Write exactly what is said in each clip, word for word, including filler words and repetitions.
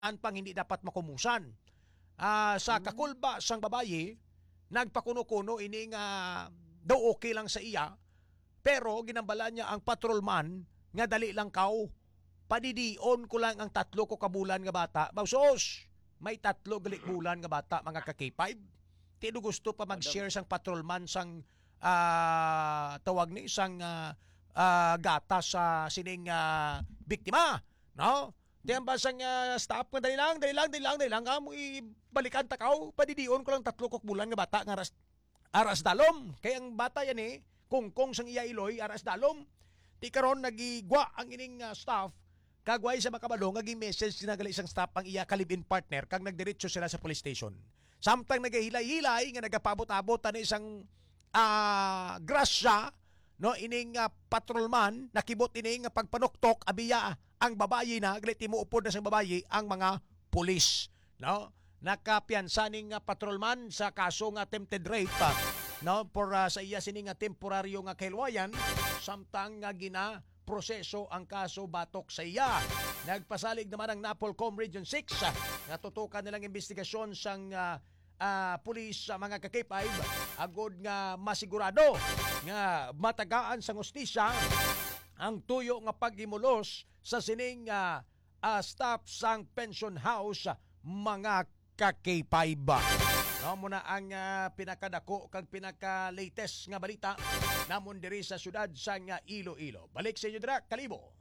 pang hindi dapat makumusan. Ah, sa kakulba sang babayi, nagpakuno-kuno ini nga daw okay lang sa iya, pero ginambala niya ang patrolman nga dali lang kaw, padidion ko lang ang tatlo ko kabulan nga bata. Bausos, may tatlo galik bulan nga bata mga ka-K five. Tino gusto pa mag-share sang patrolman sang ah, tawag ni isang ah, ah, gata sa sining ah, biktima, no? Diyan ba sang uh, staff nga dali lang, dali lang, dali lang, dali lang, amo ibalikan takaw, padidion ko lang tatlo kok bulan nga bata nga aras, aras dalom. Kaya ang bata yan eh, kungkong sang iya iloy, aras dalom. Ti karon nagigwa ang ining uh, staff, kagway sa makabalo, naging message sinagali isang staff ang iya kalibin partner, kag nagdiretso sila sa police station. Samtang nagahilay-hilay, nga nagapabot-abot na isang uh, grasya, no, ining uh, patrolman, nakibot ining uh, pagpanuktok, abiya ang babayi na, galiti mo upod na sa babayi ang mga pulis, no? Nakapiansa ning uh, patrolman sa kaso nga attempted rape, uh, no, for uh, sa iya sining uh, temporaryo nga kailwayan, samtang nga uh, gina proseso ang kaso batok sa iya. Nagpasalig naman ang Napolcom Region six, uh, natutukan nilang investigasyon sang uh, uh, pulis sa uh, mga ka-K five, agod nga masigurado nga matagaan sang hustisya ang tuyo nga paghimulos sa sining uh, uh, staff sang pension house, uh, mga ka-K five. No, muna ang uh, pinakadako kag pinaka-latest nga balita namon diri sa syudad sang uh, Iloilo. Balik sa inyo dira, Kalibo.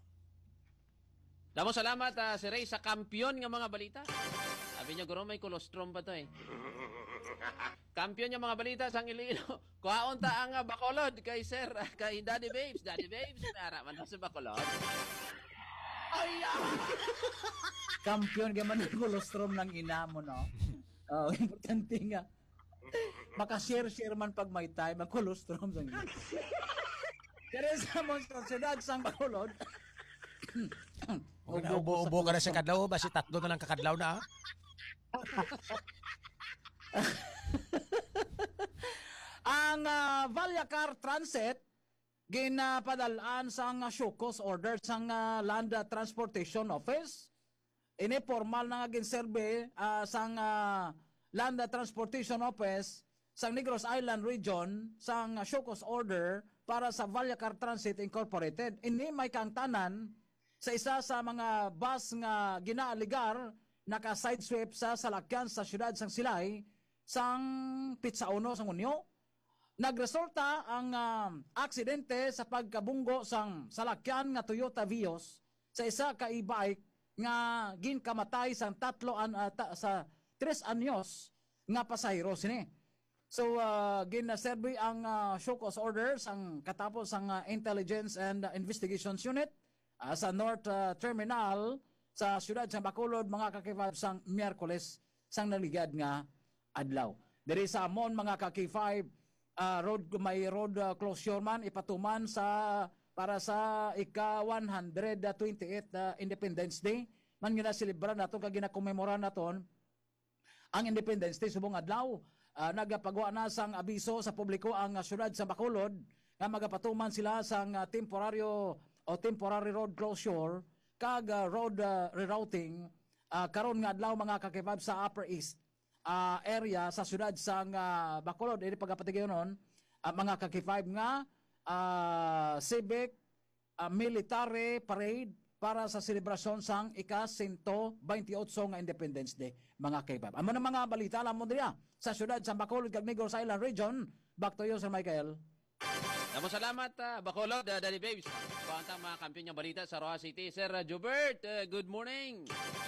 Damo salamat uh, si Ray sa kampiyon nga mga balita. Sabi niya, guro may colostrum pa to eh. Kampiyon yung mga balita sang Iloilo. Kuhaon ta ang uh, Bacolod kay Sir, uh, kay Daddy Babes. Daddy Babes, may araman mo sa Bacolod. Ay, ah! Kampiyon gaman ng colostrum ng ina mo, no? Oh, importante nga. Maka-share-share man pag may time, ang colostrum sa ina. Pero sa mga syudad sang Bacolod, Huwag na ubo-ubo ka na sa kadlaw, basi tatlo na lang kakadlaw na. Ha? Ang uh, Valyacar Transit ginapadalaan sang uh, Shukos order sang uh, Land Transportation Office. Ini formal na nga ginserbe uh, sang uh, Land Transportation Office sang Negros Island Region sang uh, Shukos order para sa Valyacar Transit Incorporated. Ini may kang tanan sa isa sa mga bus nga ginaaligar naka-sidesweep sa salakyan sa syudad sang Silay sang Pitsa Uno sang Unyo. Nagresulta ang uh, aksidente sa pagkabunggo sang salakyan nga Toyota Vios sa isa ka e-bike nga ginkamatay sang tatlo an, uh, ta, sa tres anyos nga pasahero sini. So uh, ginaserve ang uh, Shukos orders ang katapos ang uh, Intelligence and uh, Investigations Unit uh, sa North uh, Terminal sa syudad sa Bacolod, mga kakifab sang Miyerkules sang naligad nga adlaw. Diri sa amon mga kakifab, uh, road may road uh, closure man ipatuman sa para sa ika one twenty-eight uh, Independence Day. Man gina celebrar nato kag ginakomemora naton ang Independence Day subong adlaw. Uh, nagapagawa na sang abiso sa publiko ang uh, syudad sa Bacolod nga magapatuman sila sang uh, temporaryo o temporary road closure kag uh, road uh, rerouting uh, karon nga adlaw mga kakibab sa Upper East uh, area sa syudad sang uh, Bacolod. Ini pagapatigayon uh, mga kakibab nga uh, civic uh, military parade para sa selebrasyon sang ika one twenty-eight nga Independence Day mga kakibab. Amo na mga balita alam mo diya sa syudad sa Bacolod kag Negros Island Region. Back to you Sir Michael. Damo salamat uh, Bacolod, uh, Daddy Babes. Kuhaon mga kampiyon yung balita sa Roa City. Sir uh, Jubert, uh, good morning.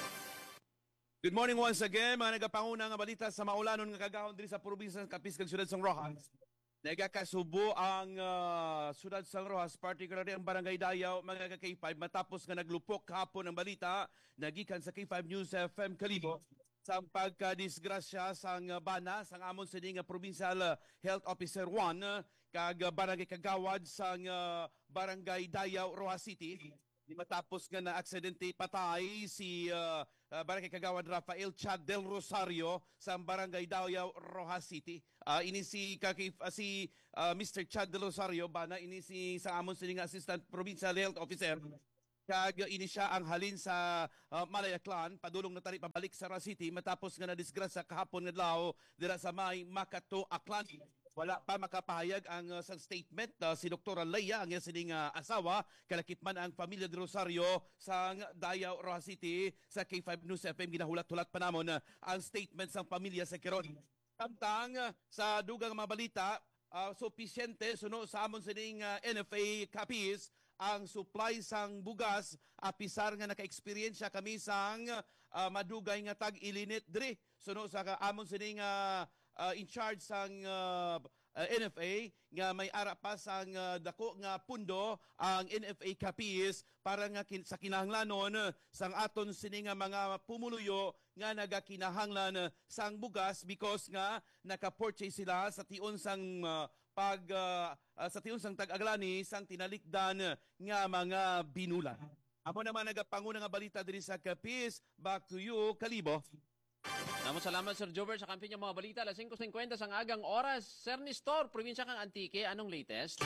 Good morning once again, mga nagapanguna nga balita sa maulanon nga kagahon diri sa probinsya ng Capiz kag syudad sang Rojas. Nagakasubo ang uh, syudad sang Rojas, particularly ang Barangay Dayaw, mga ka-K five, matapos nga naglupok kahapon ang balita nagikan sa K five News F M Kalibo sa pagkadisgrasya sang uh, bana sang amon sa nga Provincial uh, Health Officer one uh, kag uh, Barangay Kagawad sang uh, Barangay Dayaw, Rojas City. Di matapos nga na aksidente patay si uh, uh, Barangay Kagawad Rafael Chad del Rosario sa Barangay Dayaw, Rojas City. Uh, ini si kakif, uh, si uh, Mister Chad del Rosario bana ini si sa amon sa nga Assistant Provincial Health Officer kag ini siya ang halin sa uh, Malayaklan padulong na tari pabalik sa Roa City matapos nga nadisgrasya kahapon nga adlaw dira sa may Makato, Aklan. Wala pa makapahayag ang uh, sa statement uh, si Doktora Leia ang sining uh, asawa kalakip man ang pamilya de Rosario sa Dayaw, Roa City sa K five News F M ginahulat-hulat pa namon uh, ang statement sang pamilya sa Kiron. Samtang uh, sa dugang mga balita uh, supisyente suno sa amon sining uh, N F A Capiz ang supply sang bugas apisar nga naka-experience kami sang uh, madugay nga tag-ilinit diri suno sa amon sining uh, uh, in charge sang uh, uh, N F A nga may ara pa sang uh, dako nga pundo ang N F A Capiz para nga kin sa kinahanglanon sang aton sini nga mga pumuluyo nga nagakinahanglan sang bugas because nga naka-purchase sila sa tion sang uh, pag uh, uh, sa tion sang tag-aglani sang tinalikdan nga mga binulan. Amo naman nagapanguna nga balita diri sa Capiz, back to you, Kalibo. Namo salamat Sir Jobert sa kampiyon ng mga balita alas five fifty sang agang oras. Sir Nestor, probinsya kang Antique, anong latest?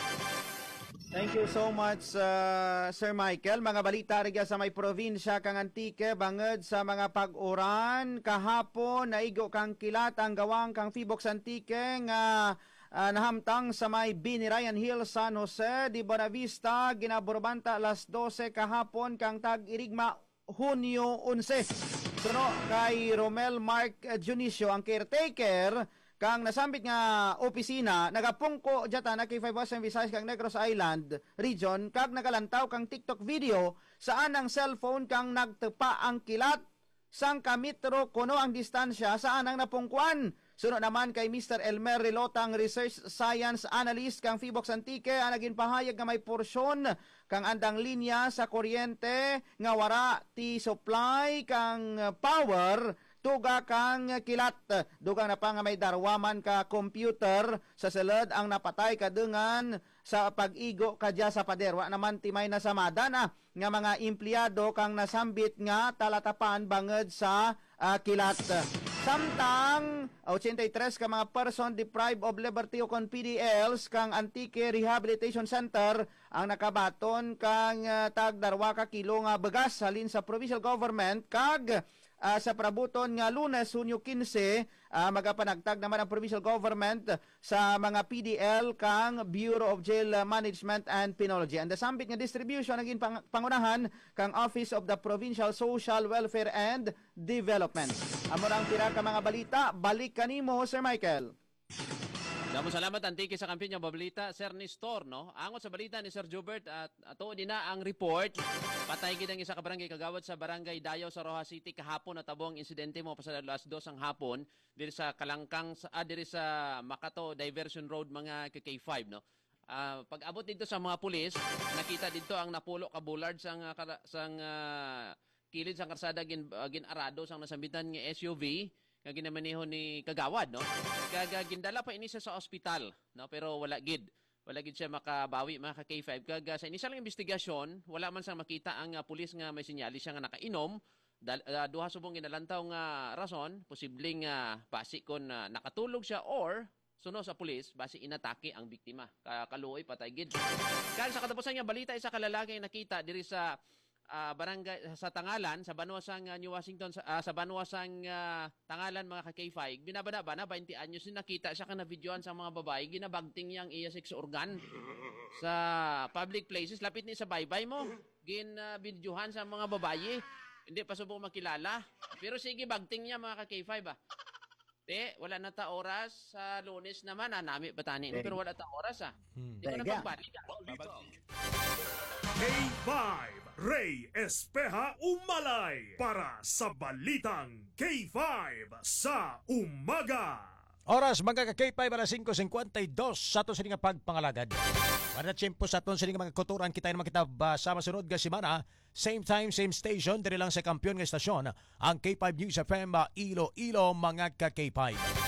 Thank you so much, uh, Sir Michael. Mga balita rin sa may probinsya kang Antique, bangod sa mga pag-uran. Kahapon, naigo kang kilat ang gawang kang Fibox Antique nga uh, nahamtang sa may Binirayan Hill, San Jose, di Bonavista, ginaburbanta alas twelve kahapon kang tag-irigma Hunyo eleven. Suno kay Romel Mark Junicio, ang caretaker, kang nasambit nga opisina, nagapungko jata na kay five Western Visayas kang Negros Island region, kag nagalantaw kang TikTok video saan ang cellphone kang nagtepa ang kilat sang kamitro kuno ang distansya saan ang napungkuan. Sunod naman kay Mister Elmer Rilotang Research Science Analyst kang Fibox Antique, ang naging pahayag nga may porsyon kang andang linya sa kuryente nga wara ti supply kang power tuga kang kilat. Dugang na pa nga may darwaman ka computer sa seled ang napatay kadungan sa pag-igo kadya sa pader. Wa naman timay na samada na nga mga empleyado kang nasambit nga talatapan bangod sa uh, kilat. Samtang eighty-three ka mga person deprived of liberty o kon P D Ls kang Antique Rehabilitation Center ang nakabaton kang uh, tagdarwa ka kilo nga begas halin sa provincial government kag uh, sa prabuton nga Lunes Hunyo fifteen uh, magapanagtag naman ang provincial government sa mga P D L kang Bureau of Jail Management and Penology. And the sambit nga distribution naging pang- pangunahan kang Office of the Provincial Social Welfare and Development. Amo ang tira ka mga balita, balik kanimo Sir Michael. Damo salamat Antique sa kampiyon ng balita, Sir Nestor, no? Angot sa balita ni Sir Jobert at ato din na ang report. Patay gid ang isa ka barangay kagawad sa barangay Dayaw sa Roa City kahapon at tabong insidente mo pasada alas two ang hapon diri sa Kalangkang sa ah, diri sa Makato Diversion Road mga K five, no? Uh, pag-abot dito sa mga pulis, nakita dito ang napulo ka bullard sang uh, sang uh, kilid sang karsada gin uh, ginarado sang nasambitan nga S U V nga ginamaneho ni kagawad, no? Kaga gindala pa ini siya sa ospital, no? Pero wala gid. Wala gid siya makabawi mga ka K five. Kaga sa inisyal investigasyon, wala man sang makita ang uh, pulis nga may sinyalis siya nga nakainom. Dal, uh, duha subong ginalantaw nga rason, posibleng uh, basi kon uh, nakatulog siya or suno sa pulis basi inatake ang biktima. Kaluoy patay gid. Kaya sa katapusan nga balita isa ka lalaki nakita diri sa uh, barangay sa Tangalan sa Banwasang uh, New Washington sa, uh, sa Banwasang uh, Tangalan mga ka K five. Binabana ba na twenty anyos na nakita siya ka na videoan sa mga babae ginabagting yang iya sex organ sa public places lapit ni sa baybay mo. Gin uh, videohan sa mga babae. Hindi pa subong makilala. Pero sige bagting niya mga ka K five ah. Eh, wala na ta oras sa Lunes naman, ah, nami batanin. Pero wala ta oras, ah. Hmm. Di ko na Teka. pagbalik, ah. K five, Ray Espeja Umalay para sa Balitang K five sa umaga. Oras mga ka K five alas five fifty-two sa aton sining pagpangalagad. Para tiyempo sa aton sining mga kuturan kita naman kita ba sa masunod nga semana, same time, same station, diri lang sa kampiyon nga estasyon, ang K five News F M Iloilo mga ka K five.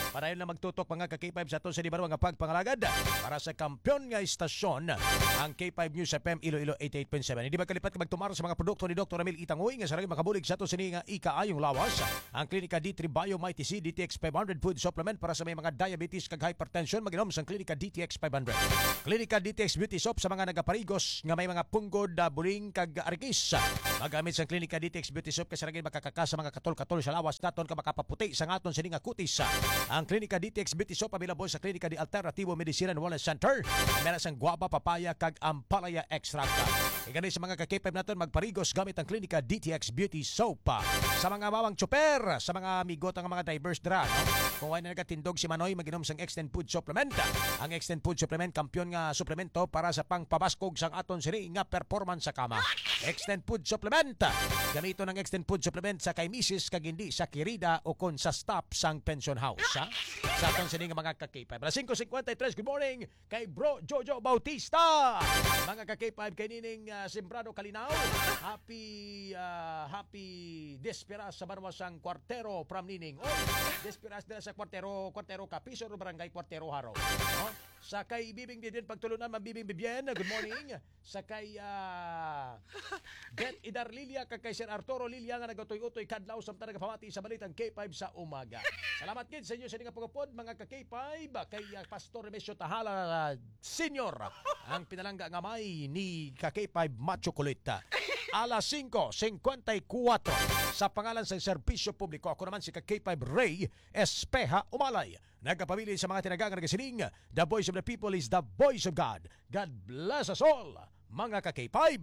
Para yun na magtutok mga ka-K five sa aton sa Dibarwa nga pagpangalagad para sa kampyon nga istasyon ang K five News F M Iloilo eighty-eight point seven. Hindi ba kalipat ka magtumaro sa mga produkto ni Doctor Emil Itangoy nga sarili makabulig sa aton sa nga ikaayong lawas. Ang Klinika D three Bio Mighty C D T X five hundred food supplement para sa may mga diabetes kag hypertension maginom sa Klinika D T X five hundred. Klinika D T X Beauty Soap sa mga nagaparigos nga may mga punggod, buling kag arikis. Magamit sa Klinika D T X Beauty Soap kasi ragin makakaka sa mga katol-katol sa lawas daton ka makapaputi sa ngaton sa nga kutis. Ang Klinika D T X Beauty Soap available sa Klinika di Alternativo Medicine and Wellness Center. Meron sang guava, papaya kag ampalaya extract. Igani sa mga ka-K five naton magparigos gamit ang Klinika D T X Beauty Soap. Sa mga mawang tsuper, sa mga amigot ang mga diverse dra, no? Kung wala na nagatindog si Manoy maginom sang Extend Food Supplement. Ang Extend Food Supplement kampyon nga suplemento para sa pangpabaskog sang aton sini nga performance sa kama. Extend Food Supplement. Gamito ng Extend Food Supplement sa kay misis kag hindi sa kirida o kon sa staff sang pension house. Ha? Sa aton sini nga mga ka-K five. Alas five fifty-three, good morning kay Bro Jojo Bautista. Mga ka-K five kay nining uh, Sembrado Kalinaw. Happy uh, happy Desperas sa Barwasang Kwartero from Nining. Oh, Desperas dila sa Kwartero, Kwartero Kapiso Barangay Kwartero Haro. Oh, sa kay Bibing Bibien pagtulunan Mabibing Bibien, good morning. Sa kay uh, Bet Idar Lilia kag kay Sir Arturo Lilia nga nagatuy-utoy kadlaw samtang nagapamati sa balitang K five sa umaga. Salamat gid sa inyo sa inyong pagupod mga ka-K five kay uh, Pastor Remesio Tahala uh, Senior ang pinalangga nga may ni ka-K five Macho Kulita. Alas five fifty-four sa pangalan sa serbisyo publiko ako naman si ka-K five Ray Espeha Umalay. Nagpapamili sa mga tinagangan ng sining, the voice of the people is the voice of God. God bless us all, mga ka-K five.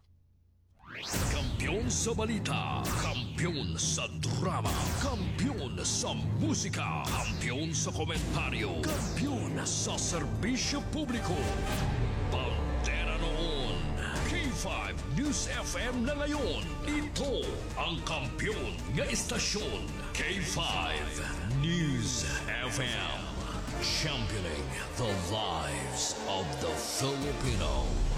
Kampiyon sa balita, kampiyon sa drama, kampiyon sa musika, kampiyon sa komentaryo, kampiyon sa serbisyo publiko. Pantera noon, K five News F M na ngayon. Ito ang kampiyon nga istasyon, K five News F M. Championing the lives of the Filipino.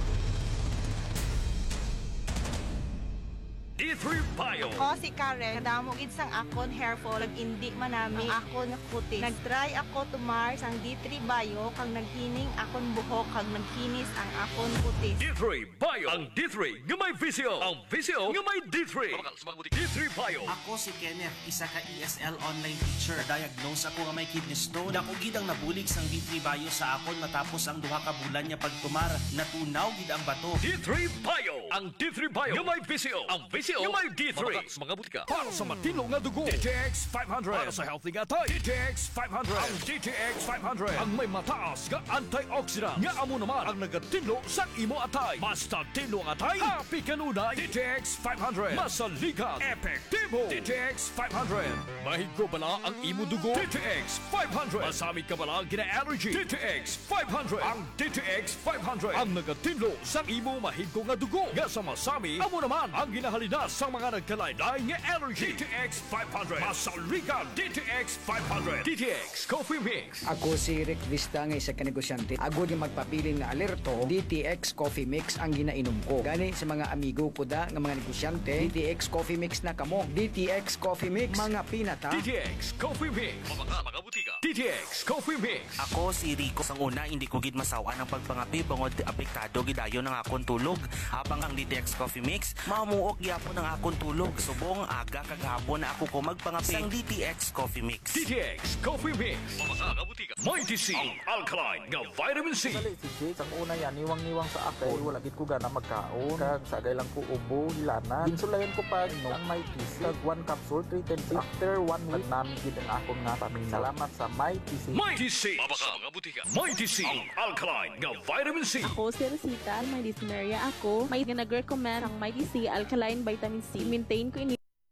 D three Bio. Ako si Karen, kadamo gid sang akon hair fall, indi manami ang akon kutis. Nagtry ako tumar sang D three Bio kag naghining akon buhok kag nagkinis ang akon kutis. D three Bio. Ang D three nga may visio. Ang visio nga may D three. D three Bio. Ako si Kenneth, isa ka E S L online teacher. Diagnose ako nga may kidney stone. Dako gid ang nabulig sang D three Bio sa akon matapos ang duha ka bulan niya pagtumar. Natunaw gid ang bato. D three Bio. Ang D three Bio nga may visio. Ang visio nga may D three. Mga butika. Para sa matino nga dugo. D T X five hundred. Para sa healthy nga tay. D T X five hundred. Ang D T X five hundred. Ang may mataas nga antioxidant. Nga amo naman ang nagatino sa imo atay. Basta tino ang atay. Happy kanunay. D T X five hundred. Masaligan. Epektibo. D T X five hundred. Mahigo bala ang imo dugo. D T X five hundred. Masamit ka bala gina-allergy. D T X five hundred. Ang D T X five hundred. Ang nagatino sa imo mahigo nga dugo. Nga sa masami, amo naman ang ginahalina sa mga nagkalaylay nga allergy. D T X five hundred. Masaligan. D T X five hundred. D T X Coffee Mix. Ako si Rick Vista nga isa ka negosyante. Agod yung magpapili nga alerto, D T X Coffee Mix ang ginainom ko. Gani sa mga amigo ko da nga mga negosyante, D T X Coffee Mix na kamo. D T X Coffee Mix, mga pinata. D T X Coffee Mix. Mga mga butika. D T X Coffee Mix. Ako si Rico. Sang una, hindi ko gid masawa ng pagpangapi bangod apektado gidayon ng akon tulog. Habang ang D T X Coffee Mix, mamuok gyapon ang akon tulog. Subong aga kagahapon na ako ko magpangapi sang D T X Coffee Mix. D T X Coffee Mix. Mga mga butika. Mighty C. Ang alkaline nga vitamin C. Si Jake, ang una yan, niwang-niwang sa akin. Oy, wala gid ko gana magkaon. Kag sagay lang ko ubo, hilana. Insulayan ko pa no, ang may T C. Kag one capsule, three ten C. After one week, namin gid ang akong nga paminaw. Salamat sa Mighty C. Mighty C. Mga mga butika. Mighty C. Ang alkaline nga vitamin C. Ako si Rosita, may dyspnea ako. May nag-recommend ang Mighty C Alkaline Vitamin C. Maintain ko ini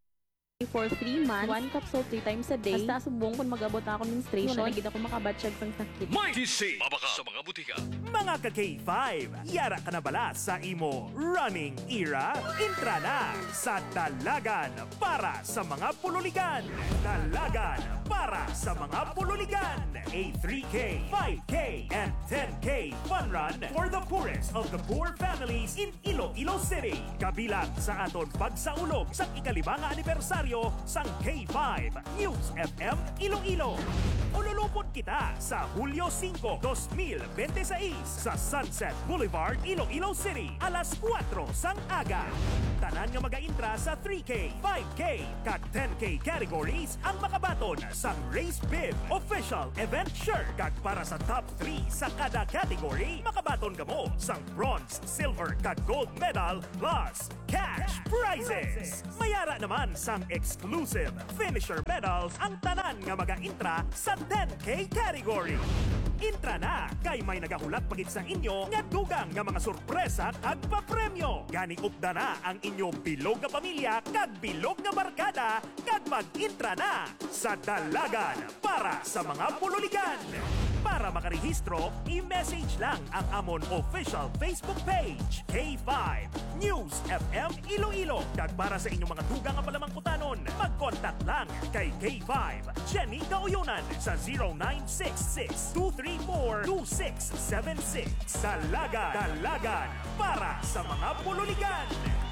for three months, one capsule three times a day. Basta subong kung mag-abot ako menstruation, wala gid ako makabatsyag sang sakit. Mighty C. Mabaka sa mga butika. Mga ka-K five, yara ka na bala sa imo running era? Intra na sa Dalagan para sa mga pululigan. Dalagan para sa mga pululigan. A three K, five K, and ten K fun run for the poorest of the poor families in Iloilo City. Kabilang sa aton pagsaulog sa ikalimang anibersaryo Iloilo sang K five News F M Iloilo. Ululupot kita sa Hulyo five, twenty twenty-six sa Sunset Boulevard, Iloilo City, alas kwatro sang aga. Tanan nga mag-intra sa three K, five K, kag ten K categories ang makabaton sang Race Bib official event shirt. Kag para sa top three sa kada category, makabaton ka mo sang bronze, silver, kag gold medal plus cash prizes. Mayara naman sang exclusive finisher medals ang tanan nga mag-intra sa ten K category. Intra na kay may nagahulat pagit sa inyo nga dugang nga mga sorpresa kag papremyo. Gani upda na ang inyong bilog nga pamilya kag bilog nga barkada kag mag-intra na sa Dalagan para sa mga pululigan. Para makarehistro, i-message lang ang amon official Facebook page, K five News F M Iloilo. Kag para sa inyong mga dugang nga palamangkutanon, mag-contact lang kay K five Jenny Gaoyonan sa zero nine six six, two three four, two six seven six. Dalagan, Dalagan para sa mga pululigan.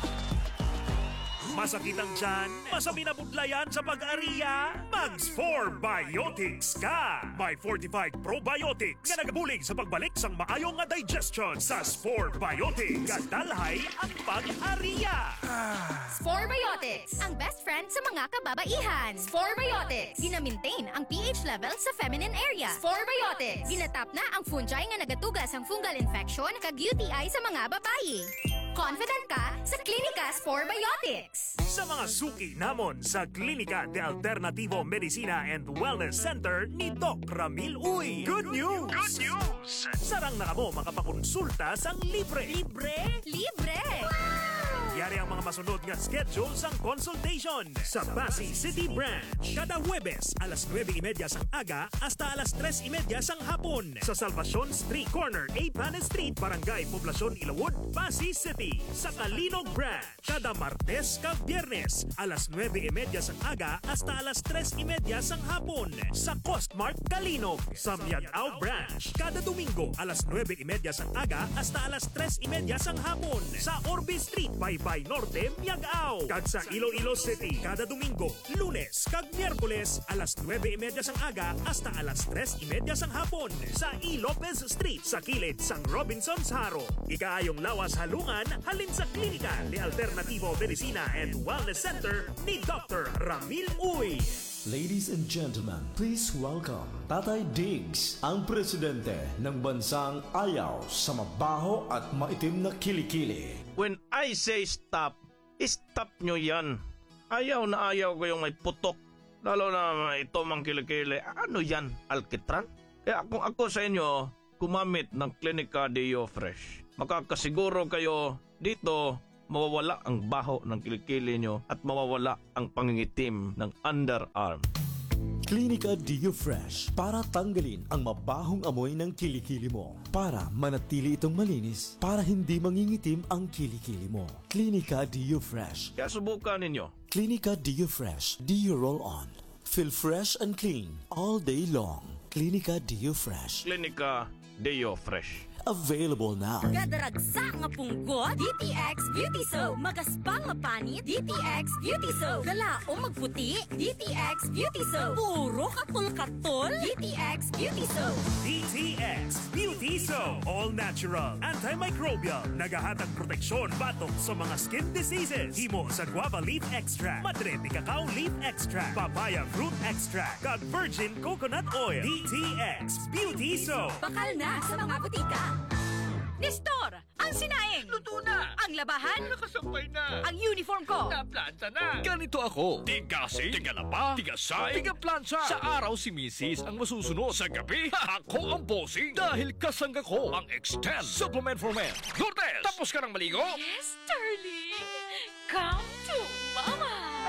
Masakit ang tiyan? Masabi na budlayan sa pag-ariya? Mags four Biotics ka! May fortified probiotics nga nagabulig sa pagbalik sang maayong nga digestion sa Spore Biotics. Kadalhay ang pag-ariya! Spore Biotics, ang best friend sa mga kababaihan. Spore Biotics, gina-maintain ang pH level sa feminine area. Spore Biotics, ginatap na ang fungi nga nagatugas ang fungal infection kag U T I sa mga babayi. Confident ka sa Klinika Spore Biotics. Sa mga suki namon sa Klinika de Alternativo Medicina and Wellness Center ni Doc Ramil Uy. Good news! Good news! Sarang na kamo makapakonsulta sang libre. Libre? Libre! Yari ang mga masunod nga schedule sang consultation sa Pasig City Branch. Kada Huwebes, alas nueve y media sang aga hasta alas tres y media sang hapon. Sa Salvacion Street Corner, A. Panes Street, Barangay Poblacion, Ilawod, Pasig City. Sa Kalinog Branch, kada Martes kag Biyernes, alas nueve y media sang aga hasta alas tres y media sang hapon. Sa Costmart Kalinog. Sa Miagao Branch, kada Domingo, alas nueve y media sang aga hasta alas tres y media sang hapon. Sa Orbe Street, Baybay Norte, Miagao. Kag sa Iloilo City, kada Domingo, Lunes kag Miyerkules, alas nueve y media sang aga hasta alas tres y media sang hapon. Sa E. Lopez Street, sa kilid sang Robinson's Haro. Ikaayong lawas halungan, halin sa Klinika de Alternativo Medicina and Wellness Center ni Doctor Ramil Uy. Ladies and gentlemen, please welcome Tatay Diggs, ang presidente ng bansang ayaw sa mabaho at maitim na kilikili. When I say stop, stop nyo yan. Ayaw na ayaw ko yung may putok, lalo na ito mang kilikili. Ano yan, alkitran? Kaya kung ako sa inyo, gumamit ng Klinika Deo Fresh. Makakasiguro kayo dito, mawawala ang baho ng kilikili nyo at mawawala ang pangingitim ng underarm. Klinika Deo Fresh para tanggalin ang mabahong amoy ng kilikili mo. Para manatili itong malinis, para hindi mangingitim ang kilikili mo. Klinika Deo Fresh. Kaya subukan ninyo. Klinika Deo Fresh. Deo Roll On. Feel fresh and clean all day long. Klinika Deo Fresh. Klinika Deo Fresh. Available now. Gadaragsa nga punggot, D T X Beauty Soap. Magaspang nga panit, D T X Beauty Soap. Galaong magputi, D T X Beauty Soap. Puro katol-katol, D T X Beauty Soap. D T X Beauty Soap. All natural, antimicrobial, nagahatag proteksyon batok sa mga skin diseases. Himo sa guava leaf extract, madre de cacao leaf extract, papaya fruit extract, kag virgin coconut oil. D T X Beauty Soap. Bakal na sa mga butika. Nestor, ang sinaing. Luto na. Ang labahan. Nakasampay na. Ang uniform ko. Naplansa na. Ganito ako. Tigasing, tigalaba, tigasay, tigaplansa. Sa araw si Missus ang masusunod. Sa gabi, ako ang bossing. Dahil kasangga ko ang Extend Supplement for Men. Lourdes, tapos ka ng maligo? Yes, darling. Come to mama.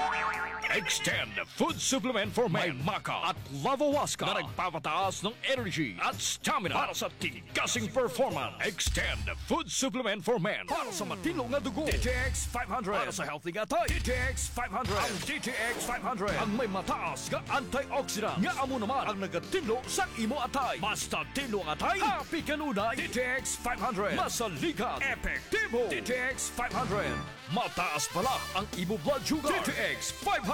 Extend Food Supplement for Men. May Maca at Lavawaska na nagpapataas ng energy at stamina para sa tigasing performance. Extend Food Supplement for Men para sa matilong na dugo. D T X five hundred para sa healthy nga tayo. D T X five hundred. Ang D T X five hundred ang may mataas nga antioxidant nga amo naman ang nagatinlo sa imo atay. Basta tinlo ang atay, happy kanunay. D T X five hundred masalikat, epektibo. D T X five hundred mataas pala ang imo blood sugar. D T X five hundred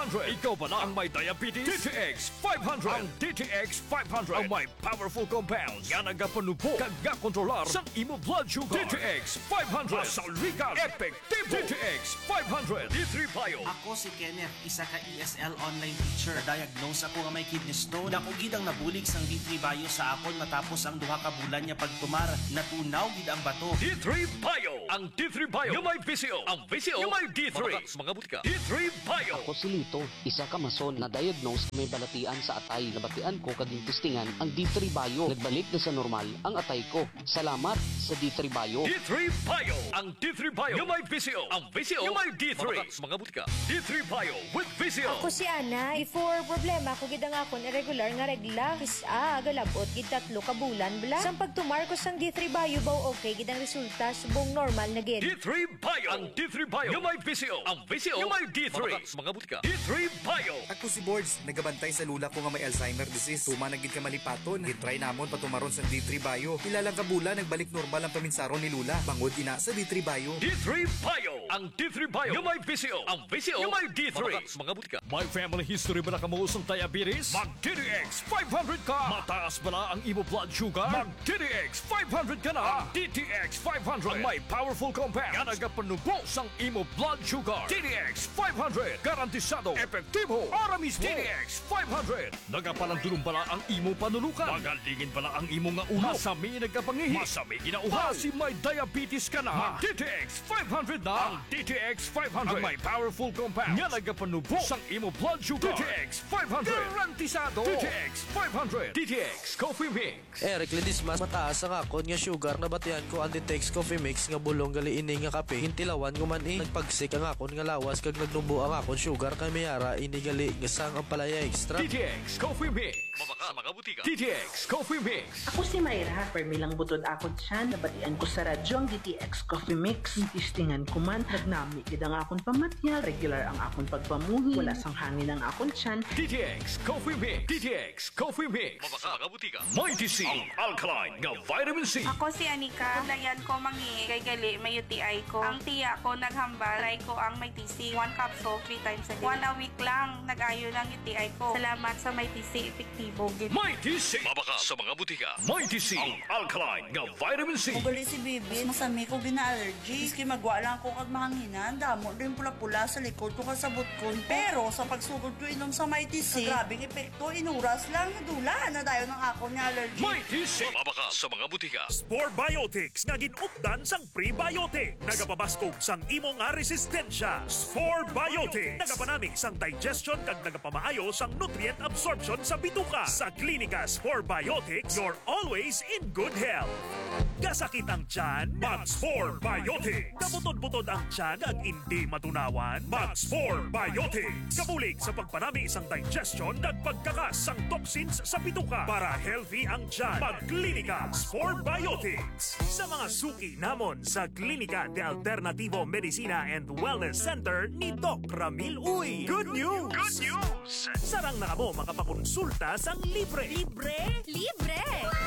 hundred. Ikaw ba lang ang may diabetes? D T X five hundred. Ang D T X five hundred ang may powerful compounds nga nagapanubo kag kontrolar sa imo blood sugar. D T X five hundred. Masalrikan, epektibo. D T X five hundred. D three Bio. Ako si Kenneth, isa ka E S L online teacher. Diagnose ako nga may kidney stone. Dako gid ang nabulig sang D three Bio sa akon matapos ang duha ka bulan niya pagtumar. Natunaw gid ang bato. D three Bio. Ang D three Bio yung may V C O. Ang V C O yung may D three. Mga butika. D three Bio. Ako si Lito, isa ka mason na diagnose may balatian sa atay. Nabatian ko kaging testingan ang D three Bio. Nagbalik na sa normal ang atay ko. Salamat sa D three Bio. D three Bio. Ang D three Bio yung may V C O. Ang V C O yung may D three. Mga butika. D three Bio with V C O. Ako si Ana. Before problema ko gid ang akon irregular nga regla. Kisa galabot gid tatlo ka bulan bla. Sang pagtumar ko sang D three Bio baw okay gid ang resulta subong normal na gid. D three Bio. Ang D three Bio yung may V C O. Ang V C O yung may D three. Mga butika. D three Bio. Ako si Boards, nagabantay sa lula ko nga may Alzheimer disease. Tuma na gid ka malipaton. Gitry namon patumaron sa D three Bio. Ilalang kabula nagbalik normal ang paminsaron ni Lula. Bangod ina sa D three Bio. D three Bio. Ang D three Bio yung may V C O. Ang V C O yung may D three. Mga butika. May family history ba na kamuusong diabetes? Mag D T X five hundred ka. Mataas ba na ang imo blood sugar? Mag D T X five hundred ka na. Ang D T X five hundred ang may powerful compound nga nagapanubo sang imo blood sugar. D T X five hundred. Garantisado. Epektibo. Aramis D T X five hundred. Nagapalandulong bala ang imo panulukan. Magalingin bala ang imo nga ulo. Masami nagapangihi. Masami ginauhaw. Kasi may diabetes ka na. Mag D T X five hundred na. Ang D T X five hundred ang may powerful compound nga nagapanubo sang imo blood sugar. D T X five hundred. Garantisado. D T X five hundred. D T X Coffee Mix. Eric Ledismas, mataas ang akon nga sugar na batian ko ang D T X Coffee Mix nga bulong gali ini nga kape. Hintilawan ko man eh. Nagpagsik ang akon nga lawas kag nagnubo ang akon sugar kay mayara ini gali nga sang ang palaya extra. D T X Coffee Mix. Mabaka mga butika. D T X Coffee Mix. Ako si Mayra. Permilang butod akon siya. Nabatian ko sa radyo ang D T X Coffee Mix. Tistingan ko man. Nagnami gid ang akon pamatya. Regular ang akon pagpamuhi. Wala sang hangin ang akon tiyan. D T X Coffee Mix. D T X Coffee Mix. Mabaka mga butika. Mighty C. Ang alkaline nga vitamin C. Ako si Anika. Dayan ko mangi kay gali may U T I ko. Ang tiya ko naghambal. Try ko ang Mighty C. One capsule three times a day. One a week lang. Nag-ayo ng U T I ko. Salamat sa Mighty C. Epektibo. Mighty C. Mabaka sa mga butika. Mighty C. Ang alkaline nga vitamin C. Mugali si Bibi. Masami ko gina-allergy. Iski magwa lang ko kag mahanginan. Damo rin pula-pula sa likod ko kasabot ko. Pero sa pagsugod ko inom sa Mighty C, grabing epekto. Inuras lang. Dula na dayo ng ako ni allergy. Mighty C. Mabaka sa mga butika. Spore Biotics nga ginupdan sang prebiotic. Nagapabaskog sang imo nga resistensya. Spore Biotics. Nagapanamig sang digestion kag nagapamaayo sang nutrient absorption sa bituka. Sa klinika Spore Biotics, you're always in good health. Kasakit ang tiyan? Mag Spore Biotics. Kabutod-butod ang tiyan ag hindi matunawan? Mag Spore Biotics. Kabulig sa pagpanami sang digestion ag pagkakas sang toxins sa bituka para healthy ang tiyan. Mag klinika Spore Biotics. Sa mga suki namon sa Klinika de Alternativo Medicina and Wellness Center ni Doc Ramil Uy. Good news! Good news! Sarang na mo makapakonsulta sang libre. Libre? Libre!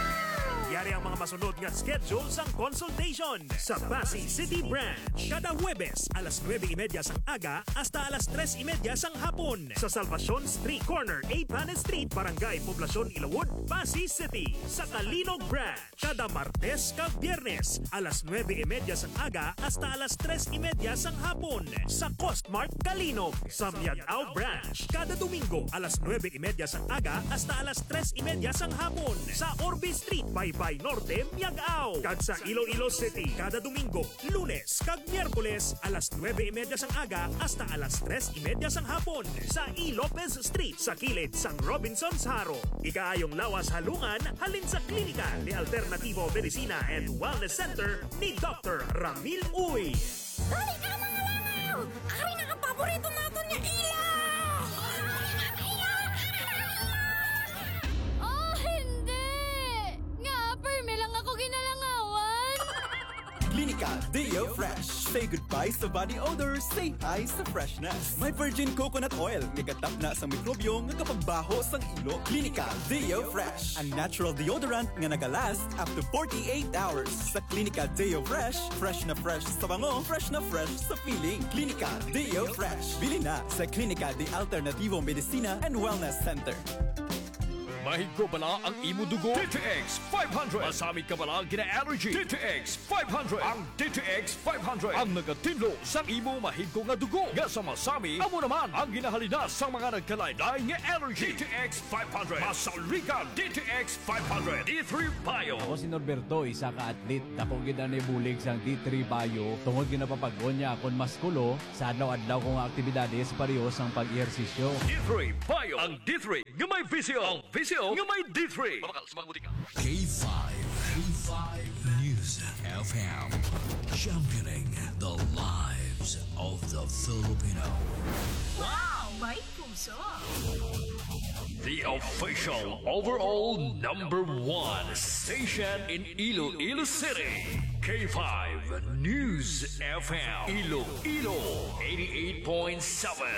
Yari ang mga masunod nga schedule sang consultation sa Pasay City Branch. Kada Huwebes, alas nueve y media sang aga hasta alas tres y media sang hapon. Sa Salvacion Street Corner, A. Panes Street, Barangay Poblacion, Ilawod, Pasay City. Sa Kalinog Branch, kada Martes kag Biyernes, alas nueve y media sang aga hasta alas tres y media sang hapon. Sa Costmart Kalinog. Sa Miagao Branch, kada Domingo, alas nueve y media sang aga hasta alas tres y media sang hapon. Sa Orbe Street, Baybay Norte, Miagao. Kag sa Iloilo City, kada Domingo, Lunes kag Miyerkules, alas nueve y media sang aga hasta alas tres y media sang hapon. Sa E. Lopez Street, sa kilid sang Robinson's Haro. Ikaayong lawas halungan, halin sa Klinika de Alternativo Medicina and Wellness Center ni Doctor Ramil Uy. Dali ka mga langaw! Ari na ang paborito natin niya ilaw! Oh, hindi! Nga, perme lang ako ginalangawan! Klinika Clinical Deo Fresh. Say goodbye sa body odor, say hi sa freshness. May virgin coconut oil, nigatap na sa mikrobyo nga kapagbaho sang ilo. Clinical Deo Fresh, ang natural deodorant nga nagalast up to forty-eight hours. Sa Clinical Deo Fresh, fresh na fresh sa bango, fresh na fresh sa feeling. Clinical Deo Fresh. Bili na sa Clinical de Alternativo Medicina and Wellness Center. Mahigko bala ang imo dugo? D T X five hundred. Masamit ka bala gina-allergy? D T X five hundred. Ang D T X five hundred ang nagatinlo sa imo mahigko nga dugo. Nga sa masami, amo naman ang ginahalina sa mga nagkalain-lain nga allergy. D T X five hundred. Masaligan D T X five hundred. D three Bio. Ako si Norberto, isa ka atlet. Dako gid ani bulig sang D three Bio. Tungod ginapapag-on niya akon maskulo sa adlaw-adlaw kong aktibidades parehas ang pag-ehersisyo. D three Bio. Ang D three nga may visyo. Ang visyo nga may D three. K five. K five News F M. Championing the lives of the Filipino. Wow! May puso! The official overall number one station in Iloilo City. K five News F M. Iloilo eighty-eight point seven.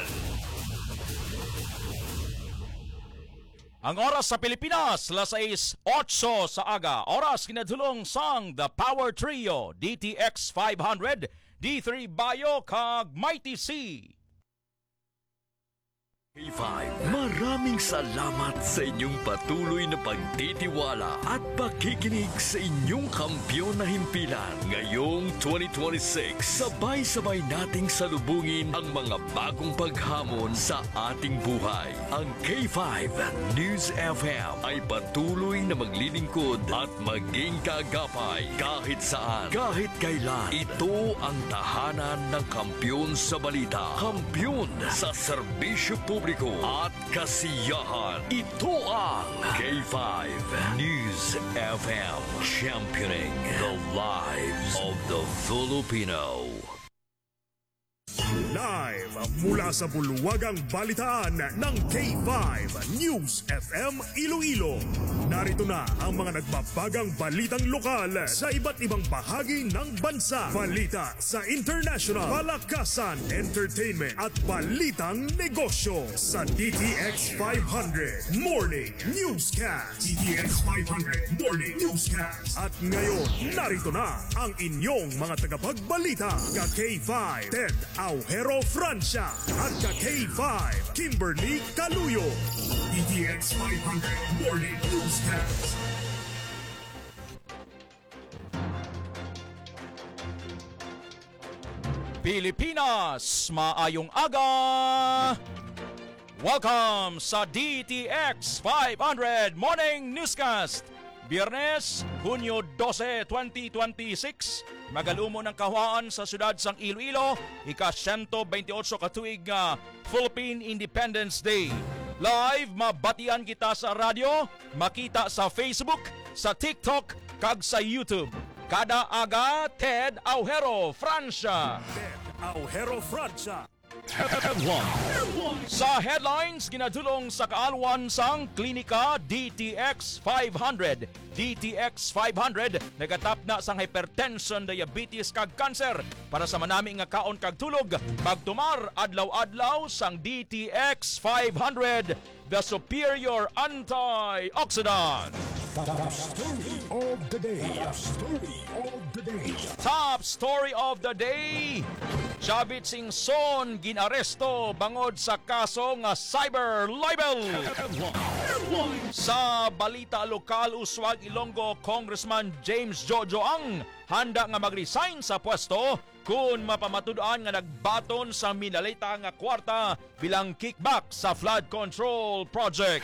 Ang oras sa Pilipinas, alas sais otso sa aga. Oras kinadulong sang The Power Trio, D T X five hundred, D three Bio, kag Mighty C. K five, maraming salamat sa inyong patuloy na pagtitiwala at pakikinig sa inyong kampyon na himpilan. Ngayong twenty twenty-six, sabay-sabay nating salubungin ang mga bagong paghamon sa ating buhay. Ang K five News F M ay patuloy na maglilingkod at maging kagapay kahit saan, kahit kailan. Ito ang tahanan ng kampyon sa balita, kampyon sa serbisyo publiko at kasiyahan. Ito ang K five News F M, championing the lives of the Filipino. Live mula sa bulwagang balitaan ng K five News F M Iloilo. Narito na ang mga nagbabagang balitang lokal sa iba't ibang bahagi ng bansa. Balita sa international, palakasan, entertainment at balitang negosyo sa D T X five hundred Morning Newscast. D T X five hundred Morning Newscast. At ngayon, narito na ang inyong mga tagapagbalita. Ka K five Ted Aujero Francia at ka K five Kimberly Caluyo. D T X five hundred Morning Newscast. Pilipinas, maayong aga! Welcome sa D T X five hundred Morning Newscast. Biyernes, Hunyo twelve, twenty twenty-six. Magalumo ng kahwaan sa siyudad sang Iloilo, ika-one twenty-eight katuig nga Philippine Independence Day. Live, mabatian kita sa radyo, makita sa Facebook, sa TikTok, kag sa YouTube. Kada aga, Ted Aujero Francia. Ted Aujero Francia. Sa headlines, ginadulong sa kaalwan sang klinika D T X five hundred. D T X five hundred nagatap na sang hypertension, diabetes kag cancer. Para sa manami nga kaon kag tulog, magtumar adlaw-adlaw sang D T X five hundred, the superior antioxidant. Top story of the day. Top story of the day. Top story of the day. Chavit Singson ginaresto bangod sa kaso nga cyber libel. Sa balita lokal, Uswag Ilonggo Congressman James Jojo Ang handa nga mag-resign sa pwesto kung mapamatud-an nga nagbaton sa minalita nga kwarta bilang kickback sa flood control project.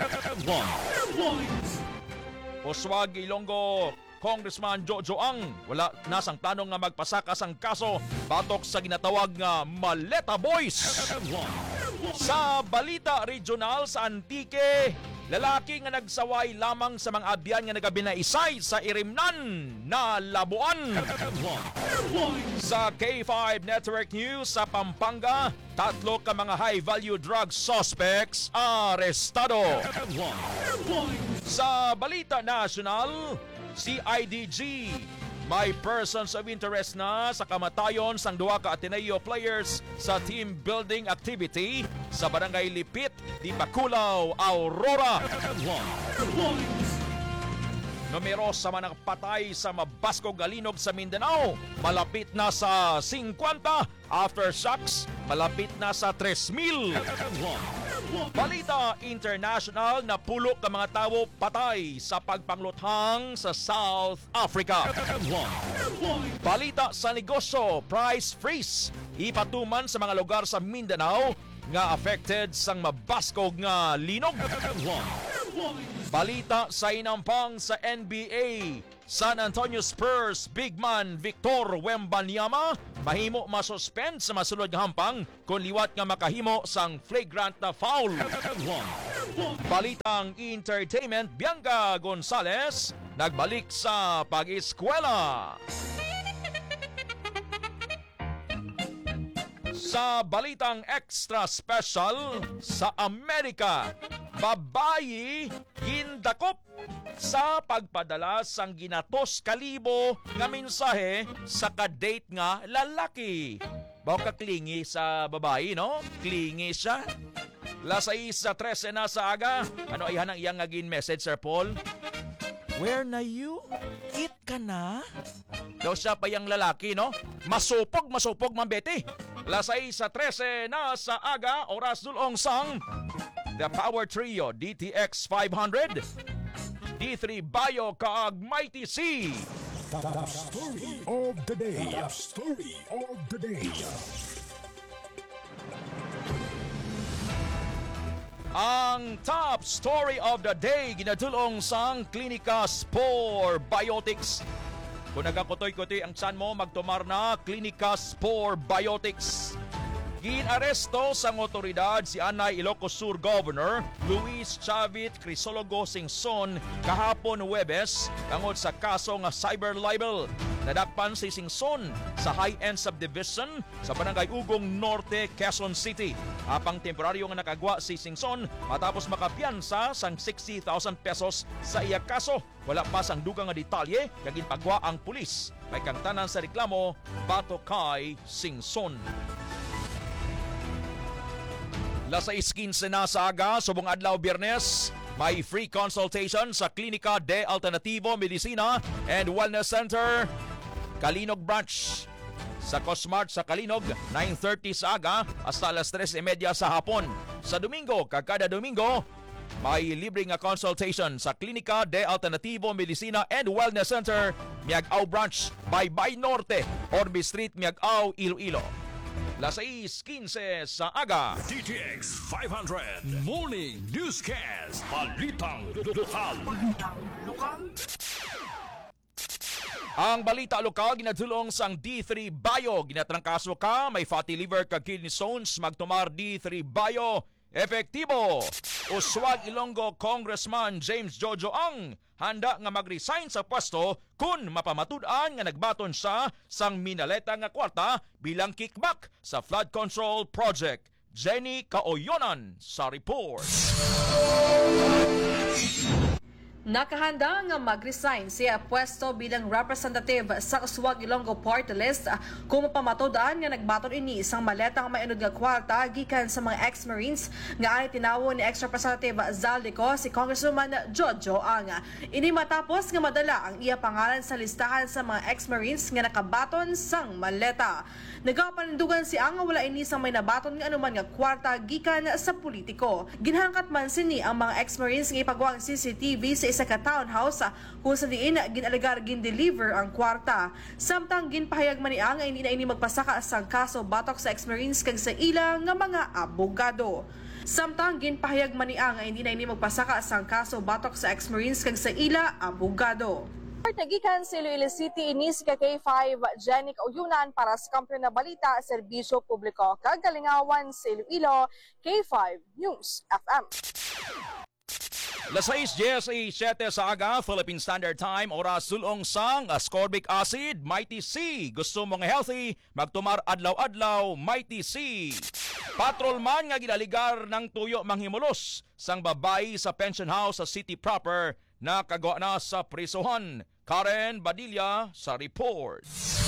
Uswag Ilonggo Congressman Jojo Ang wala nasang tanong nga magpasakas ang kaso batok sa ginatawag nga Maleta Boys. Sa balita regional sa Antique, lalaki nga nagsaway lamang sa mga abyan nga nagabinaisay sa Irimnan na Labuan. Sa K five Network News sa Pampanga, tatlo ka mga high-value drug suspects arestado. Sa balita national, C I D G May persons of interest na sa kamatayon sang duha ka Ateneo players sa team building activity sa Barangay Lipit, Di Baculaw, Aurora. Numero sa manang patay sa mabaskog galinog sa Mindanao, malapit na sa fifty. Aftershocks, malapit na sa three mil. Balita international na pulo ka mga tawo patay sa pagpangluthang sa South Africa. Balita sa negosyo, price freeze. Ipatuman sa mga lugar sa Mindanao nga affected sang mabaskog nga linog. Balita sa inampang sa N B A, San Antonio Spurs big man Victor Wembanyama mahimo masuspend sa masulod nga hampang kung liwat nga makahimo sang flagrant na foul. Balitang entertainment, Bianca Gonzalez nagbalik sa pag-eskwela. Sa balitang extra special, sa Amerika, babayi gindakop sa pagpadala sang ginatos kalibo nga mensahe sa kadate nga lalaki. Bawa ka klingi sa babae, no? Klingi siya. Lasay sa trese na sa aga. Ano ay hanang iyang ngagin message, Sir Paul? Where na you? Eat ka na? Daw siya pa yung lalaki, no? Masupog, masupog, mambeti. Lasay sa trese na sa aga, oras dulong sang The Power Trio D T X five hundred, D three Bio kaag Mighty C. The story of the day. The story of the day. Ang top story of the day ginadulong sang Klinika Spore Biotics. Kung nagakutoy-kutoy ang tiyan mo, magtumar na Klinika Spore Biotics. Ginaresto sa otoridad si Anay Ilocos Sur Governor Luis Chavit Crisologo Singson kahapon Huwebes tungod sa kaso nga cyber libel. Nadakpan si Singson sa high-end subdivision sa Barangay Ugong Norte, Quezon City. Apang temporaryo nga nakagwa si Singson matapos makapiyansa sang sixty thousand pesos sa iya kaso. Wala pa sang dugang nga detalye kagin pagwa ang pulis. May kangtanan sa reklamo bato kay Singson. Lasais quince na sa aga, subong adlaw Biyernes, may free consultation sa Klinika de Alternativo Medicina and Wellness Center, Kalinog Branch. Sa Cosmart sa Kalinog, nine thirty sa aga hasta alas tres thirty sa hapon. Sa Domingo, kakada Domingo, may libre nga consultation sa Klinika de Alternativo Medicina and Wellness Center, Miag-Aw Branch, Baybay Norte, Orbe Street, Miag-Aw, Iloilo. Lasais quince sa aga. D T X five hundred Morning Newscast. Balitang lokal. Ang balita lokal ginadulong sang D three Bio. Ginatrangkaso ka, may fatty liver kag kidney stones, magtumar D three Bio. Epektibo. Uswag Ilonggo Congressman James Jojo Ang handa nga mag-resign sa pwesto kung mapamatud-an nga nagbaton siya sang minaleta nga kwarta bilang kickback sa flood control project. Jenny Kaoyonan sa report. Nakahanda nga mag-resign siya pwesto bilang representative sa Uswag Ilonggo Party List kung mapamatodaan nga nagbaton ini isang maleta nga mainod nga kwarta gikan sa mga ex-Marines nga ay tinawo ni ex-representative Zaldico si Congresswoman Jojo Ang. Ini matapos nga madala ang iya pangalan sa listahan sa mga ex-Marines nga nakabaton sang maleta. Nagapanindugan si Ang wala ini sang may nabaton nga anuman nga kwarta gikan sa politiko. Ginhangkat man sini ang mga ex-Marines nga ipagawa ang C C T V sa isa ka townhouse kung sa diin ginalagar gin-deliver ang kwarta. Samtang ginpahayag man ni Ang ay hindi na ini magpasaka sang kaso batok sa ex-Marines kag sa ila nga mga abogado. Samtang ginpahayag man ni Ang ay hindi na ini magpasaka sang kaso batok sa ex-Marines kag sa ila abogado. Nagikan sa Iloilo City, ini si K five Jenny Kaoyonan para sa Kampiyon na Balita, Serbisyo Publiko, Kagalingawan sa Iloilo, K five News F M. Lasais seven sa aga, Philippine Standard Time, oras sulong sang ascorbic acid, Mighty C. Gusto mong healthy, magtumar adlaw-adlaw, Mighty C. Patrolman nga ginaligar ng tuyo manghimulos sang babae sa pension house sa city proper na kagawa na sa prisuhan. Karen Badilla sa report.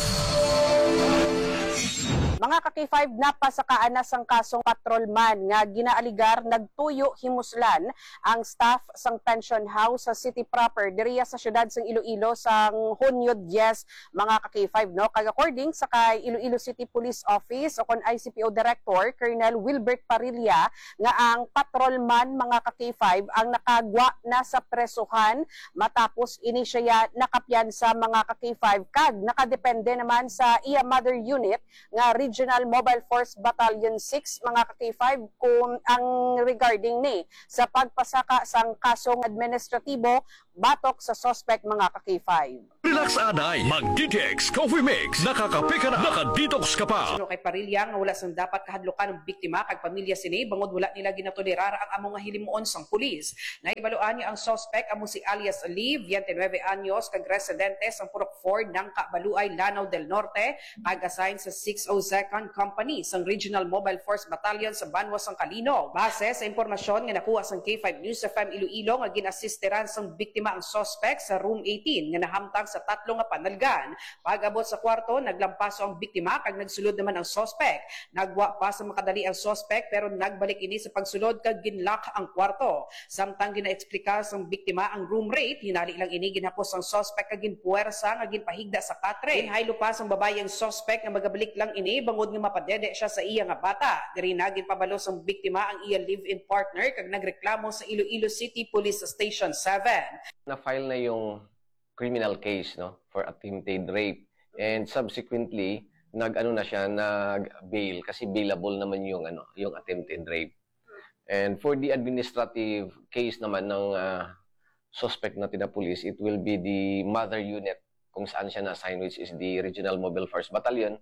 Mga ka-K five, napasakaan na sang kasong patrolman nga ginaaligar nagtuyo himuslan ang staff sang pension house sa city proper diriya sa syudad sang Iloilo sang Hunyo ten, mga ka-K five, no? Kag according sa kay Iloilo City Police Office o kon I C P O Director Colonel Wilbert Parilla nga ang patrolman, mga ka-K five, ang nakagwa na sa presuhan matapos ini siya nakapyan sa mga ka-K five kag nakadepende naman sa iya mother unit nga Regional Mobile Force Battalion six, mga ka-K five, kung ang regarding ni sa pagpasaka sang kasong administratibo batok sa suspect, mga ka-K five. Relax anay, mag-D T X Coffee Mix. Nakakape ka na, nakadetox ka pa. Suno kay Parilla nga wala sang dapat kahadlukan ng biktima kag pamilya sini bangod wala nila ginatolerar ang among nga hilimuon sang pulis. Naibaluan niya ang suspect amo si alias Ali, twenty-nine anyos, kag residente sang Purok four ng Kabaluay, Lanao del Norte, kag assign sa six oh second Company sang Regional Mobile Force Battalion sa Banwa sang Kalinog. Base sa impormasyon nga nakuha sang K five News F M Iloilo nga ginasisteran sang biktima ang suspect sa room eighteen nga nahamtang sa tatlo nga panalgan. Pag-abot sa kwarto, naglampaso ang biktima kag nagsulod naman ang suspect. Nagwa pa sa makadali ang suspect pero nagbalik ini sa pagsulod kag ginlock ang kwarto. Samtang ginaeksplika sang biktima ang room rate, hinali lang ini ginhapos ang suspect kag ginpuwersa nga ginpahigda sa katre. Hinhaylo pa sang babae ang suspect nga magabalik lang ini bangod nga mapadede siya sa iya nga bata. Diri na ginpabalo sang biktima ang iya live-in partner kag nagreklamo sa Iloilo City Police Station seven. Na-file na yung criminal case, no, for attempted rape, and subsequently nag-ano na siya, nag-bail kasi bailable naman yung ano, yung attempted rape. And for the administrative case naman ng uh, suspect natin na police, it will be the mother unit kung saan siya na-assign, which is the Regional Mobile Force Battalion.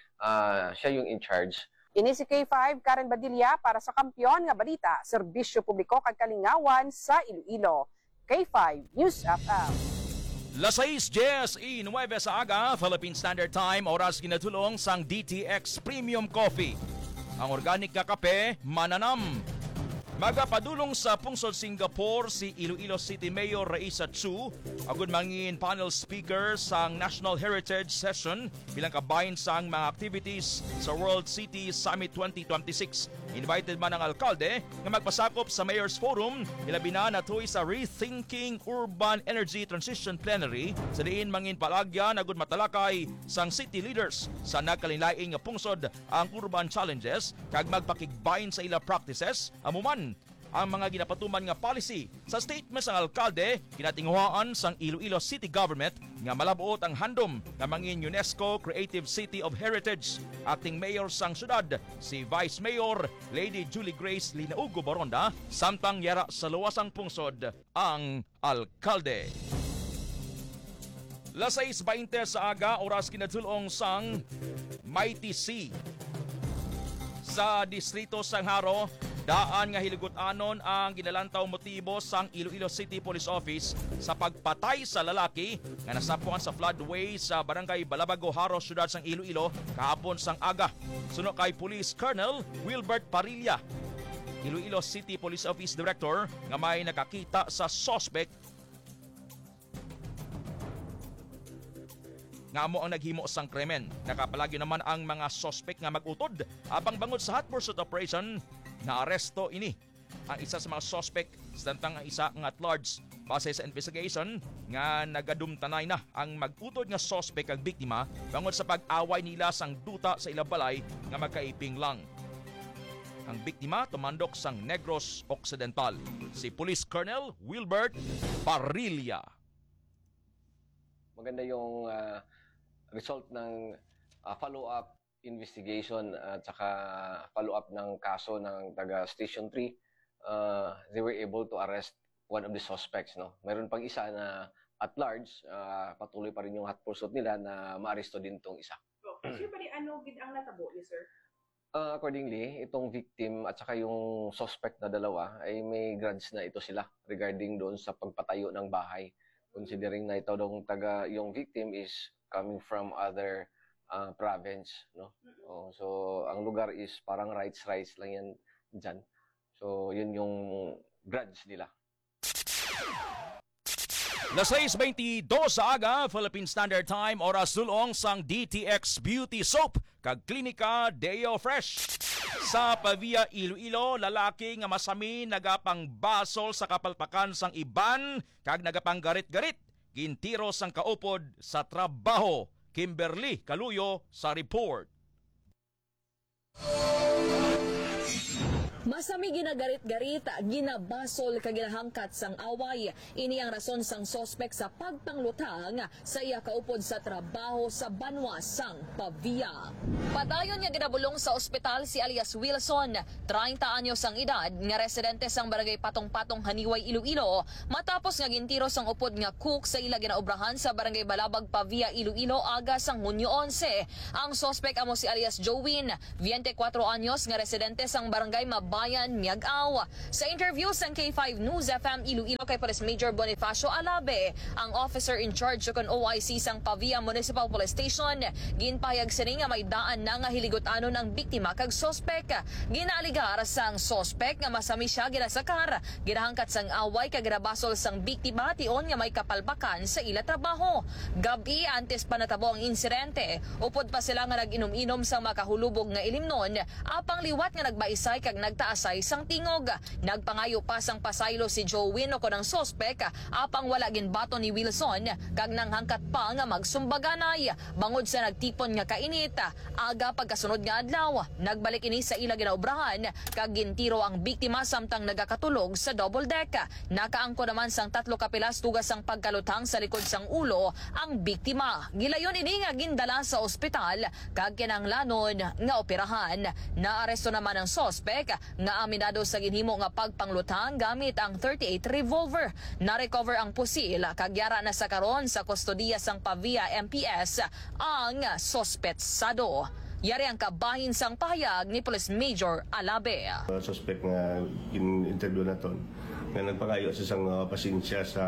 Uh, siya yung in charge. Ini si K five, Karen Badilla, para sa Kampiyon nga Balita, Serbisyo Publiko kag Kalingawan sa Iloilo. K five News F M. Las seis y nueve sa aga, Philippine Standard Time, oras ginatulong sang D T X Premium Coffee. Ang organic nga kape, mananam. Magapadulong sa pungsod Singapore si Iloilo City Mayor Raisa Chu, agud mangin panel speaker sang National Heritage Session bilang kabahin sang mga activities sa World City Summit twenty twenty-six. Invited man ang alkalde nga magpasakop sa Mayor's Forum, ilabi na natuloy sa Rethinking Urban Energy Transition Plenary sa diin mangin palagyan agud matalakay sang city leaders sa nagkalinlaing nga pungsod ang urban challenges kag magpakigbahin sa ila practices amuman ang mga ginapatuman nga policy. Sa statement sang alkalde, ginatinguhaan sang Iloilo City Government nga malabot ang handom nga mangin UNESCO Creative City of Heritage. Acting Mayor sang syudad, si Vice Mayor Lady Julie Grace Linaugo Baronda, samtang yara sa luwasang pungsod ang alkalde. Las seis veinte sa aga, oras kinatulong sang Mighty Sea. Sa distrito sang Haro, daan nga hiliguttanon ang ginalantaw motibo sang Iloilo City Police Office sa pagpatay sa lalaki nga nasapuan sa floodway sa barangay Balabago, Haro, syudad sang Iloilo kahapon sang aga. Suno kay Police Colonel Wilbert Parilla, Iloilo City Police Office Director, nga may nakakita sa suspect nga amo ang naghimo sang krimen. Nakapalagi naman ang mga suspect nga magutod apang bangod sa hot pursuit operation na aresto ini ang isa sa mga suspect stantang ang isa nga at large. Base sa investigation nga nagadumtanay na ang magutod nga suspect kag biktima bangod sa pag-away nila sang duta sa ilang balay nga magkaiping lang. Ang biktima tumandok sang Negros Occidental. Si Police Colonel Wilbert Parilla. Maganda yung uh, result ng uh, follow-up investigation at saka follow-up ng kaso ng taga Station three. Uh, they were able to arrest one of the suspects. No? Mayroon pang isa na at large, uh, patuloy pa rin yung hot pursuit nila na maaresto din tong isa. Sir, pwede ano gid ang natabo ni sir? Uh, accordingly, itong victim at saka yung suspect na dalawa ay may grudge na ito sila regarding doon sa pagpatayo ng bahay. Considering na ito dong taga yung victim is coming from other uh, province, no? Oh, so ang lugar is parang rights rights lang yan diyan. So yun yung grudge nila. Las seis twenty-dos sa aga, Philippine Standard Time, oras sulong sang D T X Beauty Soap kag Klinika Deo Fresh. Sa Pavia, Iloilo, lalaki nga masami nagapang basol sa kapalpakan sang iban kag nagapang garit-garit. Gintiro sang kaupod sa trabaho. Kimberly Kaluyo sa report. Masami ginagarit-garit, ginabasol kaginahangkat sang away. Ini ang rason sang sospek sa pagpanglutang sa iya kaupod sa trabaho sa banwa sang Pavia. Padayon nga ginabulong sa ospital si alias Wilson, treinta anyos ang edad, nga residente sang barangay Patong-Patong, Haniway, Iloilo, matapos nga gintiro sang upod nga cook sa ila ginaobrahan sa barangay Balabag, Pavia, Iloilo, aga sang Hunyo eleven. Ang sospek amo si alias Jowin, twenty-four anyos, nga residente sang barangay Mabayan, Miagaw. Sa interview sang K five News F M Iloilo kay Police Major Bonifacio Alabe, ang officer in charge kon O I C sang Pavia Municipal Police Station, ginpahayag sini nga may daan na nga hiligot-anon ang biktima kag sospek. Ginaligar sang sospek nga masami siya ginasakar, ginahangkat sang away kag ginabasol sang biktima tion nga may kapalpakan sa ila trabaho. Gabi antes pa natabo ang insidente, upod pa sila nga nag-inom-inom sang makahulubog nga ilimnon, apang liwat nga nagbaisay kag nagtaasay sang tingog. Nagpangayo pa sang pasaylo si Jowin o konang sospek, apang wala ginbato ni Wilson kag nanghangkat pa nga magsumbaganay. Bangod sa nagtipon nga kainit, aga pagkasunod nga adlaw, nagbalik ini sa ila ginaobrahan kag gintiro ang biktima samtang nagakatulog sa double deck. Nakaangko naman sang tatlo kapilas tugas sang pagkalutang sa likod sang ulo ang biktima. Gilayon ini nga gindala sa ospital kag kinanglanon nga operahan. Naaresto naman ang sospek nga aminado sa ginhimo nga pagpanglutang gamit ang thirty-eight revolver. Na-recover ang pusil kag yara na sa karon sa kustodiya sang Pavia M P S ang sospetsado. Yari ang kabahin sang pahayag ni Police Major Alabe. Uh, suspect nga in-interview naton nga nagpangayo sa isang uh, pasensya sa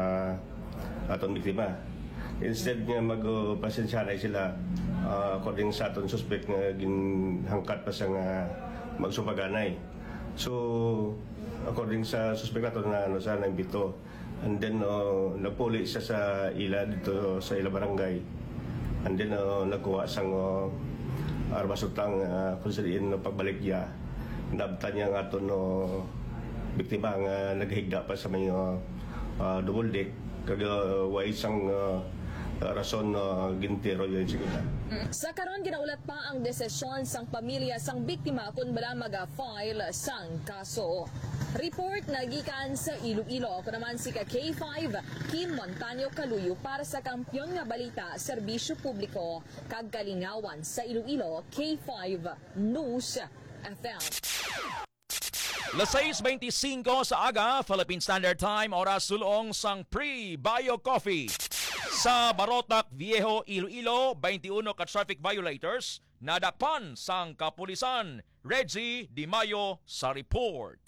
aton biktima. Instead nga mag-pasensya na sila, uh, according sa aton suspect nga ginhangkat pa sa nga magsupaganay. So according sa suspect naton na ano sa naimbito, and then uh, nagpuli siya sa ila dito sa ila barangay, and then uh, nagkuha sang uh, armas utang uh, kung saliin no pagbalik niya. Nabtan niya nga ito no biktima nga naghigda pa sa may uh, uh, double deck kag uh, way isang uh, rason uh, gintiro yun siguro. Sa karon ginaulat pa ang desisyon sang pamilya sang biktima kung bala maga-file sang kaso. Report nagikan sa Iloilo. Ako naman si K five Kim Montaño Kaluyo para sa Kampiyon nga Balita, Serbisyo Publiko kag Kalingawan sa Iloilo, K five News F M. Las seis twenty-five sa aga, Philippine Standard Time, oras sulong sang Pre-Bio Coffee. Sa Barotac, Viejo, Iloilo, twenty-one ka traffic violators nadakpan sang kapulisan. Reggie Di Mayo sa report.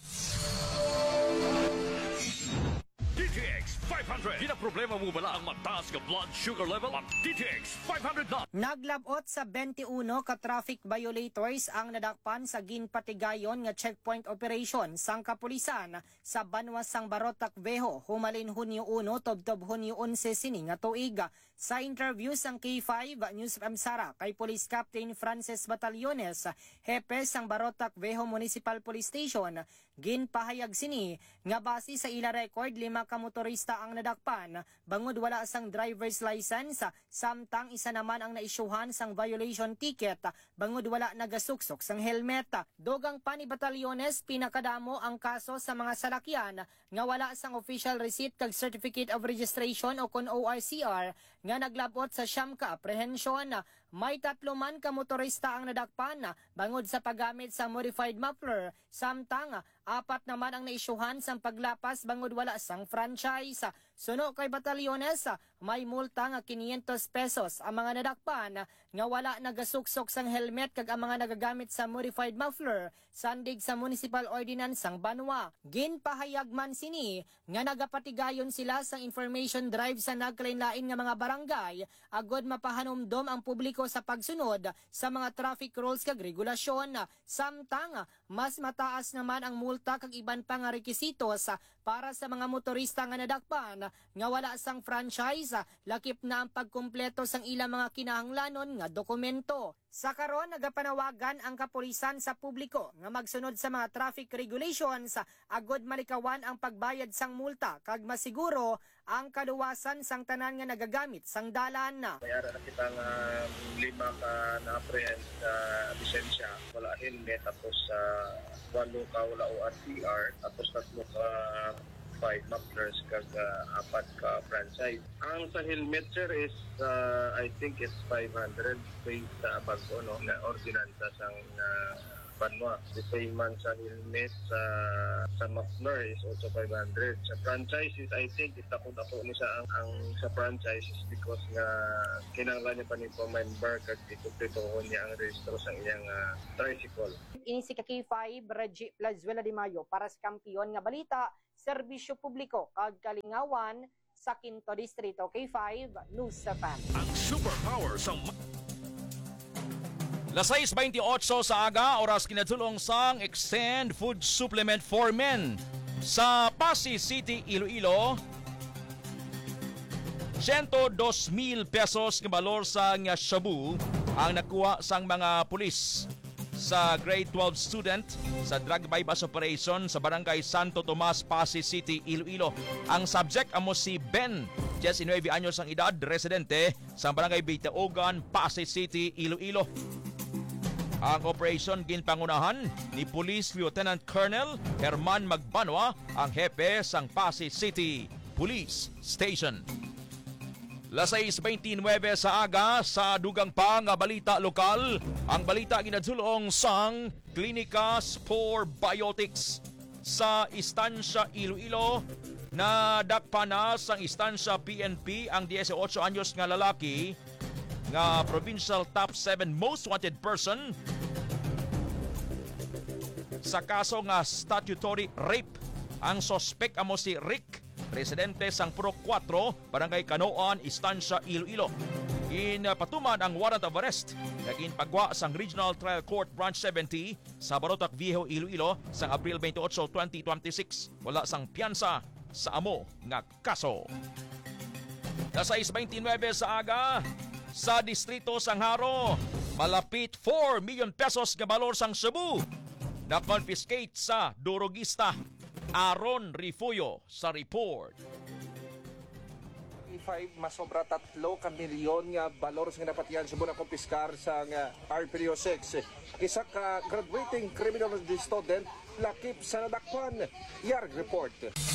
D T X five hundred. Ginaproblema mo bala ang mataas ka blood sugar level? Ang D T X five hundred na. Naglabot sa twenty-one ka traffic violators ang nadakpan sa ginpatigayon nga checkpoint operation sang kapulisan sa Banwas sang Barotac Viejo, humalin Hunyo one tubtob Hunyo eleven sini nga tuig. Sa interview sang K five News from Sara kay Police Captain Francis Batallones, hepe sang Barotac Viejo Municipal Police Station, ginpahayag sini nga base sa ila record lima ka motorista ang nadakpan, bangod wala sang driver's license, samtang isa naman ang naisyuhan sang violation ticket, bangod wala nagasuksok sang helmet. Dogang pa ni Batallones, pinakadamo ang kaso sa mga salakyan nga wala sang official receipt kag certificate of registration o kon O R C R nga naglabot sa siyam ka apprehension. May tatlo man ka motorista ang nadakpan bangod sa paggamit sa modified muffler, samtang apat naman ang naisyuhan sang paglapas bangod wala sang franchise. Suno kay Batallones, may multa nga quinientos pesos ang mga nadakpan nga wala nagasuksok sang helmet kag ang mga nagagamit sa modified muffler sandig sa Municipal Ordinance sang Banwa. Ginpahayag man sini nga nagapatigayon sila sang information drive sa naglain-lain nga mga barangay agod mapahanumdom ang publiko publiko sa pagsunod sa mga traffic rules kag regulasyon. Samtang mas mataas naman ang multa kag iban pa nga rekisitos para sa mga motorista nga nadakpan nga wala sang franchise, lakip na ang pagkumpleto sang ilang mga kinahanglanon nga dokumento. Sa karon nagapanawagan ang kapulisan sa publiko nga magsunod sa mga traffic regulations agod malikawan ang pagbayad sang multa kag masiguro ang kaluwasan sang tanan nga nagagamit sang dalan. Mayara na kita nga lima ka na-apprehend sa lisensya, wala helmet, tapos sa uh, walo ka wala O R T R, tapos tatlo ka five mufflers kag uh, apat ka franchise. Ang sa helmet sir is uh, I think it's five hundred based sa abag ko no na ordinansa sang uh, Banwa. The payment sa helmet sa sa muffler is also five hundred. Sa franchises I think itakot-ako ni sa ang, ang sa franchises because nga kinahanglan niya pa ni member kag itutuon niya ang rehistro sa iyang uh, tricycle. Ini si K five Reggie Plazuela de Mayo para sa Kampiyon nga Balita, Serbisyo Publiko kag Kalingawan sa Quinto Distrito. K five News sa Fan. Ang superpower sa Las sais twenty-eight sa aga, oras kinatulong sang Extend Food Supplement for Men. Sa Pasig City, Iloilo, one hundred two mil pesos ng balor sang shabu ang nakuha sang mga pulis sa grade twelve student sa drug bypass operation sa barangay Santo Tomas, Pasig City, Iloilo. Ang subject amo si Ben, nineteen anyos ang edad, residente sa barangay Bitaogan, Pasig City, Iloilo. Ang operation ginpangunahan ni Police Lieutenant Colonel Herman Magbanwa, ang hepe sang Pasig City Police Station. Las sais twenty-nine sa aga, sa dugang pa nga balita lokal, ang balita ginadulong sang Klinika for Biotics sa Istansya Iloilo. Na dakpa na sang Istansya P N P ang eighteen anyos nga lalaki nga provincial top seven most wanted person sa kaso nga statutory rape. Ang sospek amo si Rick, residente sang Purok four, Barangay Canoan, Istansya, Iloilo. Inpatuman ang warrant of arrest naging pagwa sang Regional Trial Court Branch seventy sa Barotac Viejo, Iloilo sang Abril twenty-eight, twenty twenty-six. Wala sang piyansa sa amo nga kaso. Las sais twenty-nine sa aga, sa distrito sang Haro, malapit four million pesos nga balor sang shabu na confiscate sa durugista. Aaron Rifuyo sa report. five masobra tatlo ka milyon nga balor sa napatian sa muna kumpiskar sa R P O six. Isa ka graduating criminal student lakip sa nadakpan. Yarg report.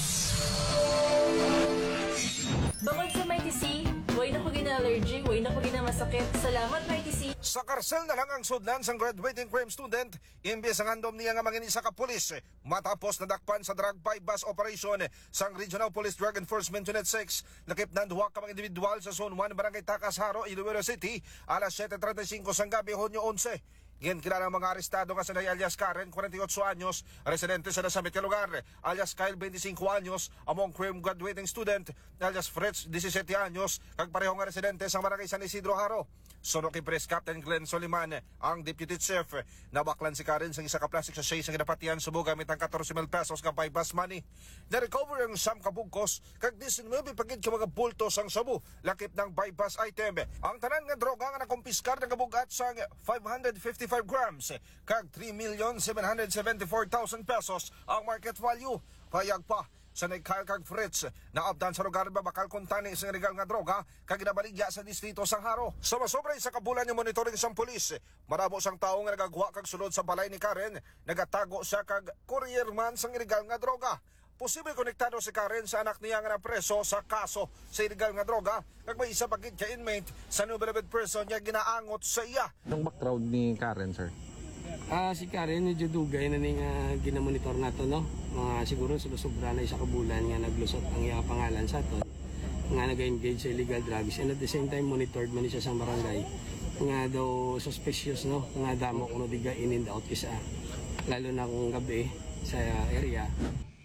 Bukod sa Mighty C, way na ko gina-allergy, way na ko gina-masakit. Salamat Mighty C. Sa karsel na lang ang sudlan sang graduating crime student, imbes ang handom niya nga manginisa ka pulis. Matapos nadakpan sa drug bypass operation sang Regional Police Drug Enforcement Unit six, nakip ng duwa ka mga individual sa Zone one, Barangay Tacas, Haro, Iloilo City, alas seven thirty-five sang gabi, Hunyo eleven. Yan kilala ang mga arestado nga sa alias Karen, forty-eight anyos, residente sa nasamit ka lugar, alias Kyle, twenty-five anyos, among crime graduating student, alias Fritz, seventeen anyos, kag parehong residente sa Barangay San Isidro, Haro. Suno kay Press Captain Glenn Soliman, ang Deputy Chief, nabaklan si Karen sa isa ka plastic sachet sa ginapatian subo gamit ang fourteen mil pesos ka bypass money. Na-recover ang sam kabugkos, kag nineteen pagid ka mga bultos ang sabu, lakip ng bypass item. Ang tanan nga droga nga nakumpiskar ng kabugat sang five hundred fifty-five grams, kag three million seven hundred seventy-four thousand pesos ang market value. Payag pa sa nagkal kag Fritz na abdan sa lugar ba bakal kuntani sa legal nga droga kag ginabaligya sa distrito sang Haro. Sa masobray sa kabulan ng monitoring sang pulis, marabo sang tawo nga nagagwa kag sulod sa balay ni Karen, nagatago siya kag courier man sang illegal nga droga. Posible konektado si Karen sa anak niya nga napreso sa kaso sa illegal nga droga kag may isa pagid ka inmate sa numerable person niya ginaangot sa iya. Anong background ni Karen, sir? Ah, si Karen medyo dugay na ning uh, ginamonitor nato no. Mga siguro sobra na isa ka bulan nga naglusot ang iya pangalan sa aton. Nga naga-engage sa illegal drugs and at the same time monitored man siya sa barangay. Nga daw suspicious no, nga damo kuno diga in and out kisa. Lalo na kung gabi sa area.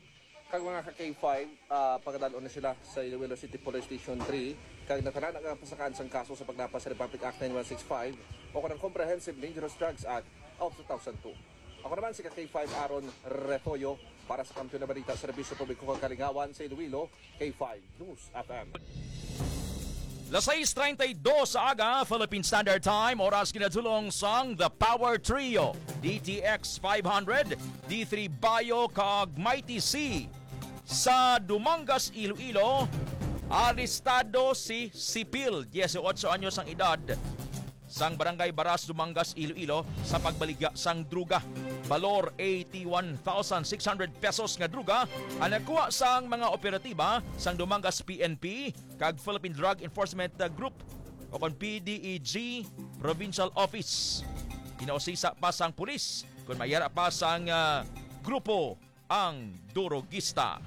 kag mga ka K five, uh, pagkadalon na sila sa Iloilo City Police Station three, kag nakanana nga pasakaan sang kaso sa pagnapas sa Republic Act nine one six five o kanang Comprehensive Dangerous Drugs Act of two thousand two. Ako naman si ka K five Aaron Refoyo para sa Kampiyon na Balita sa Serbisyo Publiko kang Kalingawan sa Iloilo, K five News F M. Las seis treinta y dos sa aga, Philippine Standard Time, oras kinatulong sang The Power Trio, D T X five hundred, D three Bayo kag Mighty C. Sa Dumangas, Iloilo, arestado si Sipil, eighteen anyos ang edad, sang Barangay Baras, Dumangas, Iloilo sa pagbaligya sang druga. Valor eighty-one thousand six hundred pesos nga druga ang nakuha sang mga operatiba sang Dumangas P N P kag Philippine Drug Enforcement Group o kon P D E G Provincial Office. Kinausisa pa sang pulis kung mayara pa sang uh, grupo ang durogista.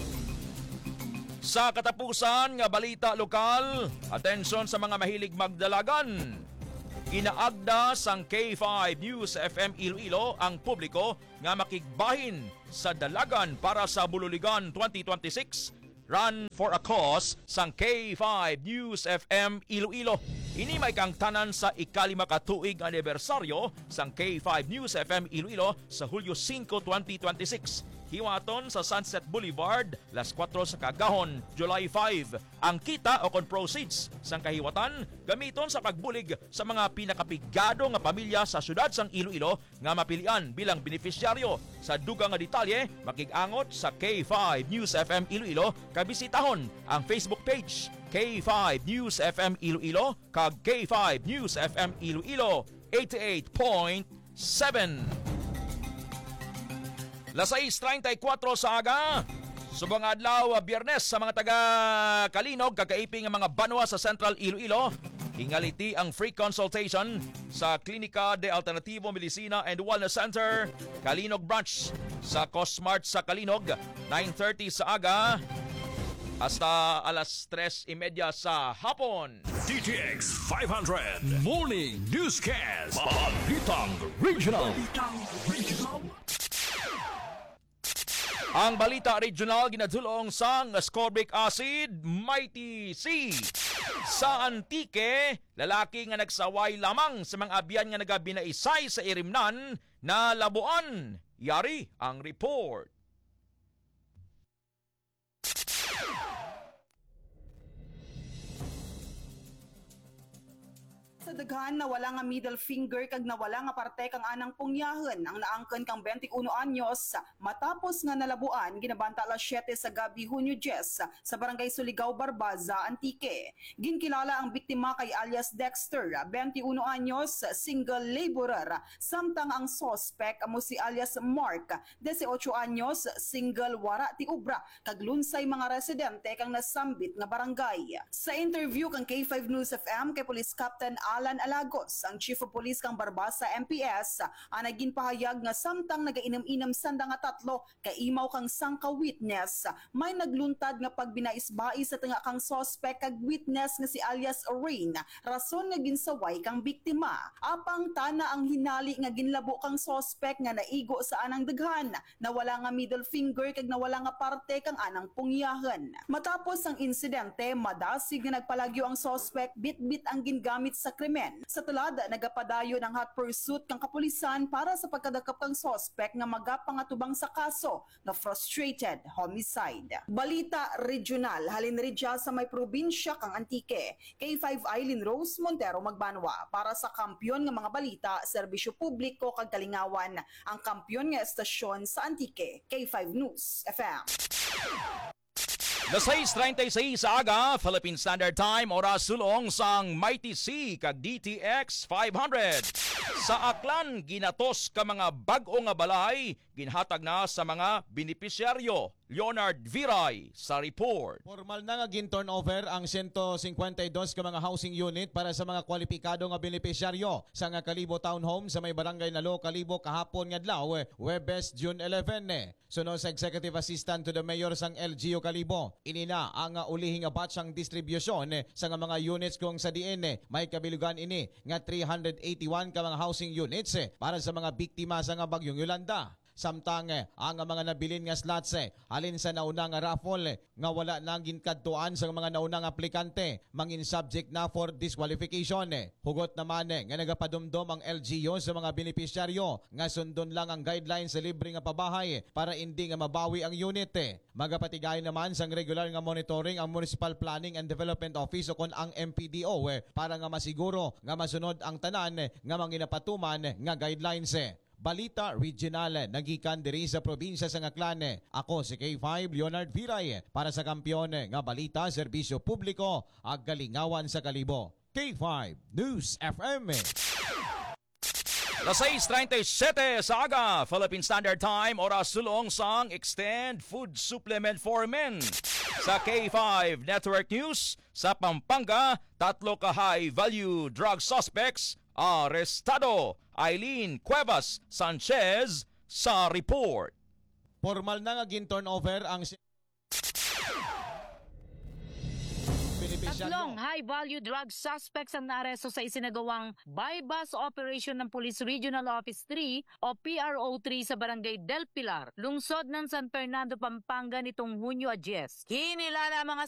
Sa katapusan nga balita lokal, atensyon sa mga mahilig magdalagan. Inaagda sang K five News F M Iloilo ang publiko nga makigbahin sa dalagan para sa Bululigan twenty twenty-six Run for a Cause sang K five News F M Iloilo. Ini may kang tanan sa ikalima ka tuig anibersaryo sang K five News F M Iloilo sa Hulyo five, twenty twenty-six. Hiwaton sa Sunset Boulevard, las four sa kagahon, July five. Ang kita o kon proceeds sang kahiwatan gamiton sa pagbulig sa mga pinakapigado nga pamilya sa syudad sang Iloilo nga mapilian bilang beneficiaryo. Sa dugang nga detalye, makig-angot sa K five News F M Iloilo, kabisitahon ang Facebook page K five News F M Iloilo kag K five News F M Iloilo eighty-eight point seven. Las seis treinta y cuatro sa aga, subong adlaw Biyernes sa mga taga Kalinog, kakaiping ang mga banwa sa Central Iloilo. Hingaliti ang free consultation sa Klinika de Alternativo Medicina and Wellness Center, Kalinog Branch. Sa Cosmart sa Kalinog, nine thirty sa aga hasta alas tres y media sa hapon. D T X five hundred Morning Newscast, Balitang Regional. Ang balita regional ginadulong sang ascorbic acid, Mighty C. Sa Antique, lalaki nga nagsaway lamang sa mga abyan nga nagabinaisay sa irimnan na labuan. Yari ang report. Sa daghan na wala nga middle finger kag nawala nga parte kang anang pungyahan ang naangken kang twenty-one anyos matapos nga nalabuan ginabanta alas siyete sa gabi Hunyo ten sa Barangay Surigao, Barbaza, Antique. Ginkilala ang biktima kay alias Dexter, twenty-one anyos, single laborer, samtang ang suspect amo si alias Mark, eighteen anyos, single wara ti ubra kag lunsay mga residente kang nasambit nga barangay. Sa interview kang K five News F M kay Police Captain Alan Alagos, ang Chief of Police kang Barbasa M P S, ang naging pahayag nga samtang nagainom-inom sanda nga tatlo kay imaw kang sangka witness, may nagluntad nga pagbinais-bais sa tanga kang suspect kag witness nga si alias Rain, rason nga ginsaway kang biktima. Apang tana ang hinali nga ginlabo kang suspect nga naigo sa anang daghan, na wala nga middle finger kag nawala nga parte kang anang pungyahan. Matapos ang insidente, madasig nga nagpalagyo ang suspect bit-bit ang gingamit sa krimen. Sa tulad, nagapadayo ng hot pursuit kang kapulisan para sa pagkadakap kang suspect nga magapangatubang sa kaso na frustrated homicide. Balita regional, halin ridya sa may probinsya kang Antique. K five Eileen Rose Montero Magbanwa para sa Kampiyon nga mga balita, serbisyo publiko kag Kalingawan, ang kampiyon nga estasyon sa Antique. K five News F M. Las seis treinta y seis sa aga, Philippine Standard Time, oras sulong sang Mighty C kag D T X five hundred. Sa Aklan, ginatos ka mga bag-o nga balay, ginhatag na sa mga benepisyaryo. Leonard Viray sa report. Formal na nga gin-turnover ang one fifty-two ka mga housing unit para sa mga kwalipikado nga benepisyaryo sa nga Kalibo Townhome sa may barangay Nalo, Kalibo kahapon nga adlaw, Huwebes, June eleven. Suno sa Executive Assistant to the Mayor sang L G U Kalibo, inina ang ulihing batch ang distribusyon sa nga mga units kung sa diin may kabilugan ini nga three hundred eighty-one ka mga housing units para sa mga biktima sa nga bagyong Yolanda. Samtang eh, ang mga nabilin nga slots eh, halin sa naunang nga raffle eh, nga wala nang ginkadtuan sa mga naunang aplikante, mangin subject na for disqualification. Eh. Hugot naman eh, nga nagapadumdom ang L G U sa mga benepisyaryo nga sundon lang ang guidelines sa libre nga pabahay eh, para hindi nga mabawi ang unit. Eh. Magapatigay naman sang regular nga monitoring ang Municipal Planning and Development Office o kon ang M P D O eh, para nga masiguro nga masunod ang tanan eh, nga manginapatuman eh, nga guidelines. Eh. Balita Regional, nagikan diri sa probinsya sa Ngaklan. Ako si K five Leonard Viray para sa kampiyon nga balita, serbisyo publiko, ag galingawan sa kalibo. K five News F M. Las seis treinta y siete sa aga, Philippine Standard Time, oras sulong sang Extend Food Supplement for Men. Sa K five Network News, sa Pampanga, tatlo ka high-value drug suspects arestado. Eileen Cuevas Sanchez sa report. Formal na nga gin-turnover ang Tatlong high-value drug suspects ang naaresto sa isinagawang by-bus operation ng Police Regional Office three o P R O three sa Barangay Del Pilar, lungsod ng San Fernando, Pampanga nitong Hunyo Adyes. Kinilala ang mga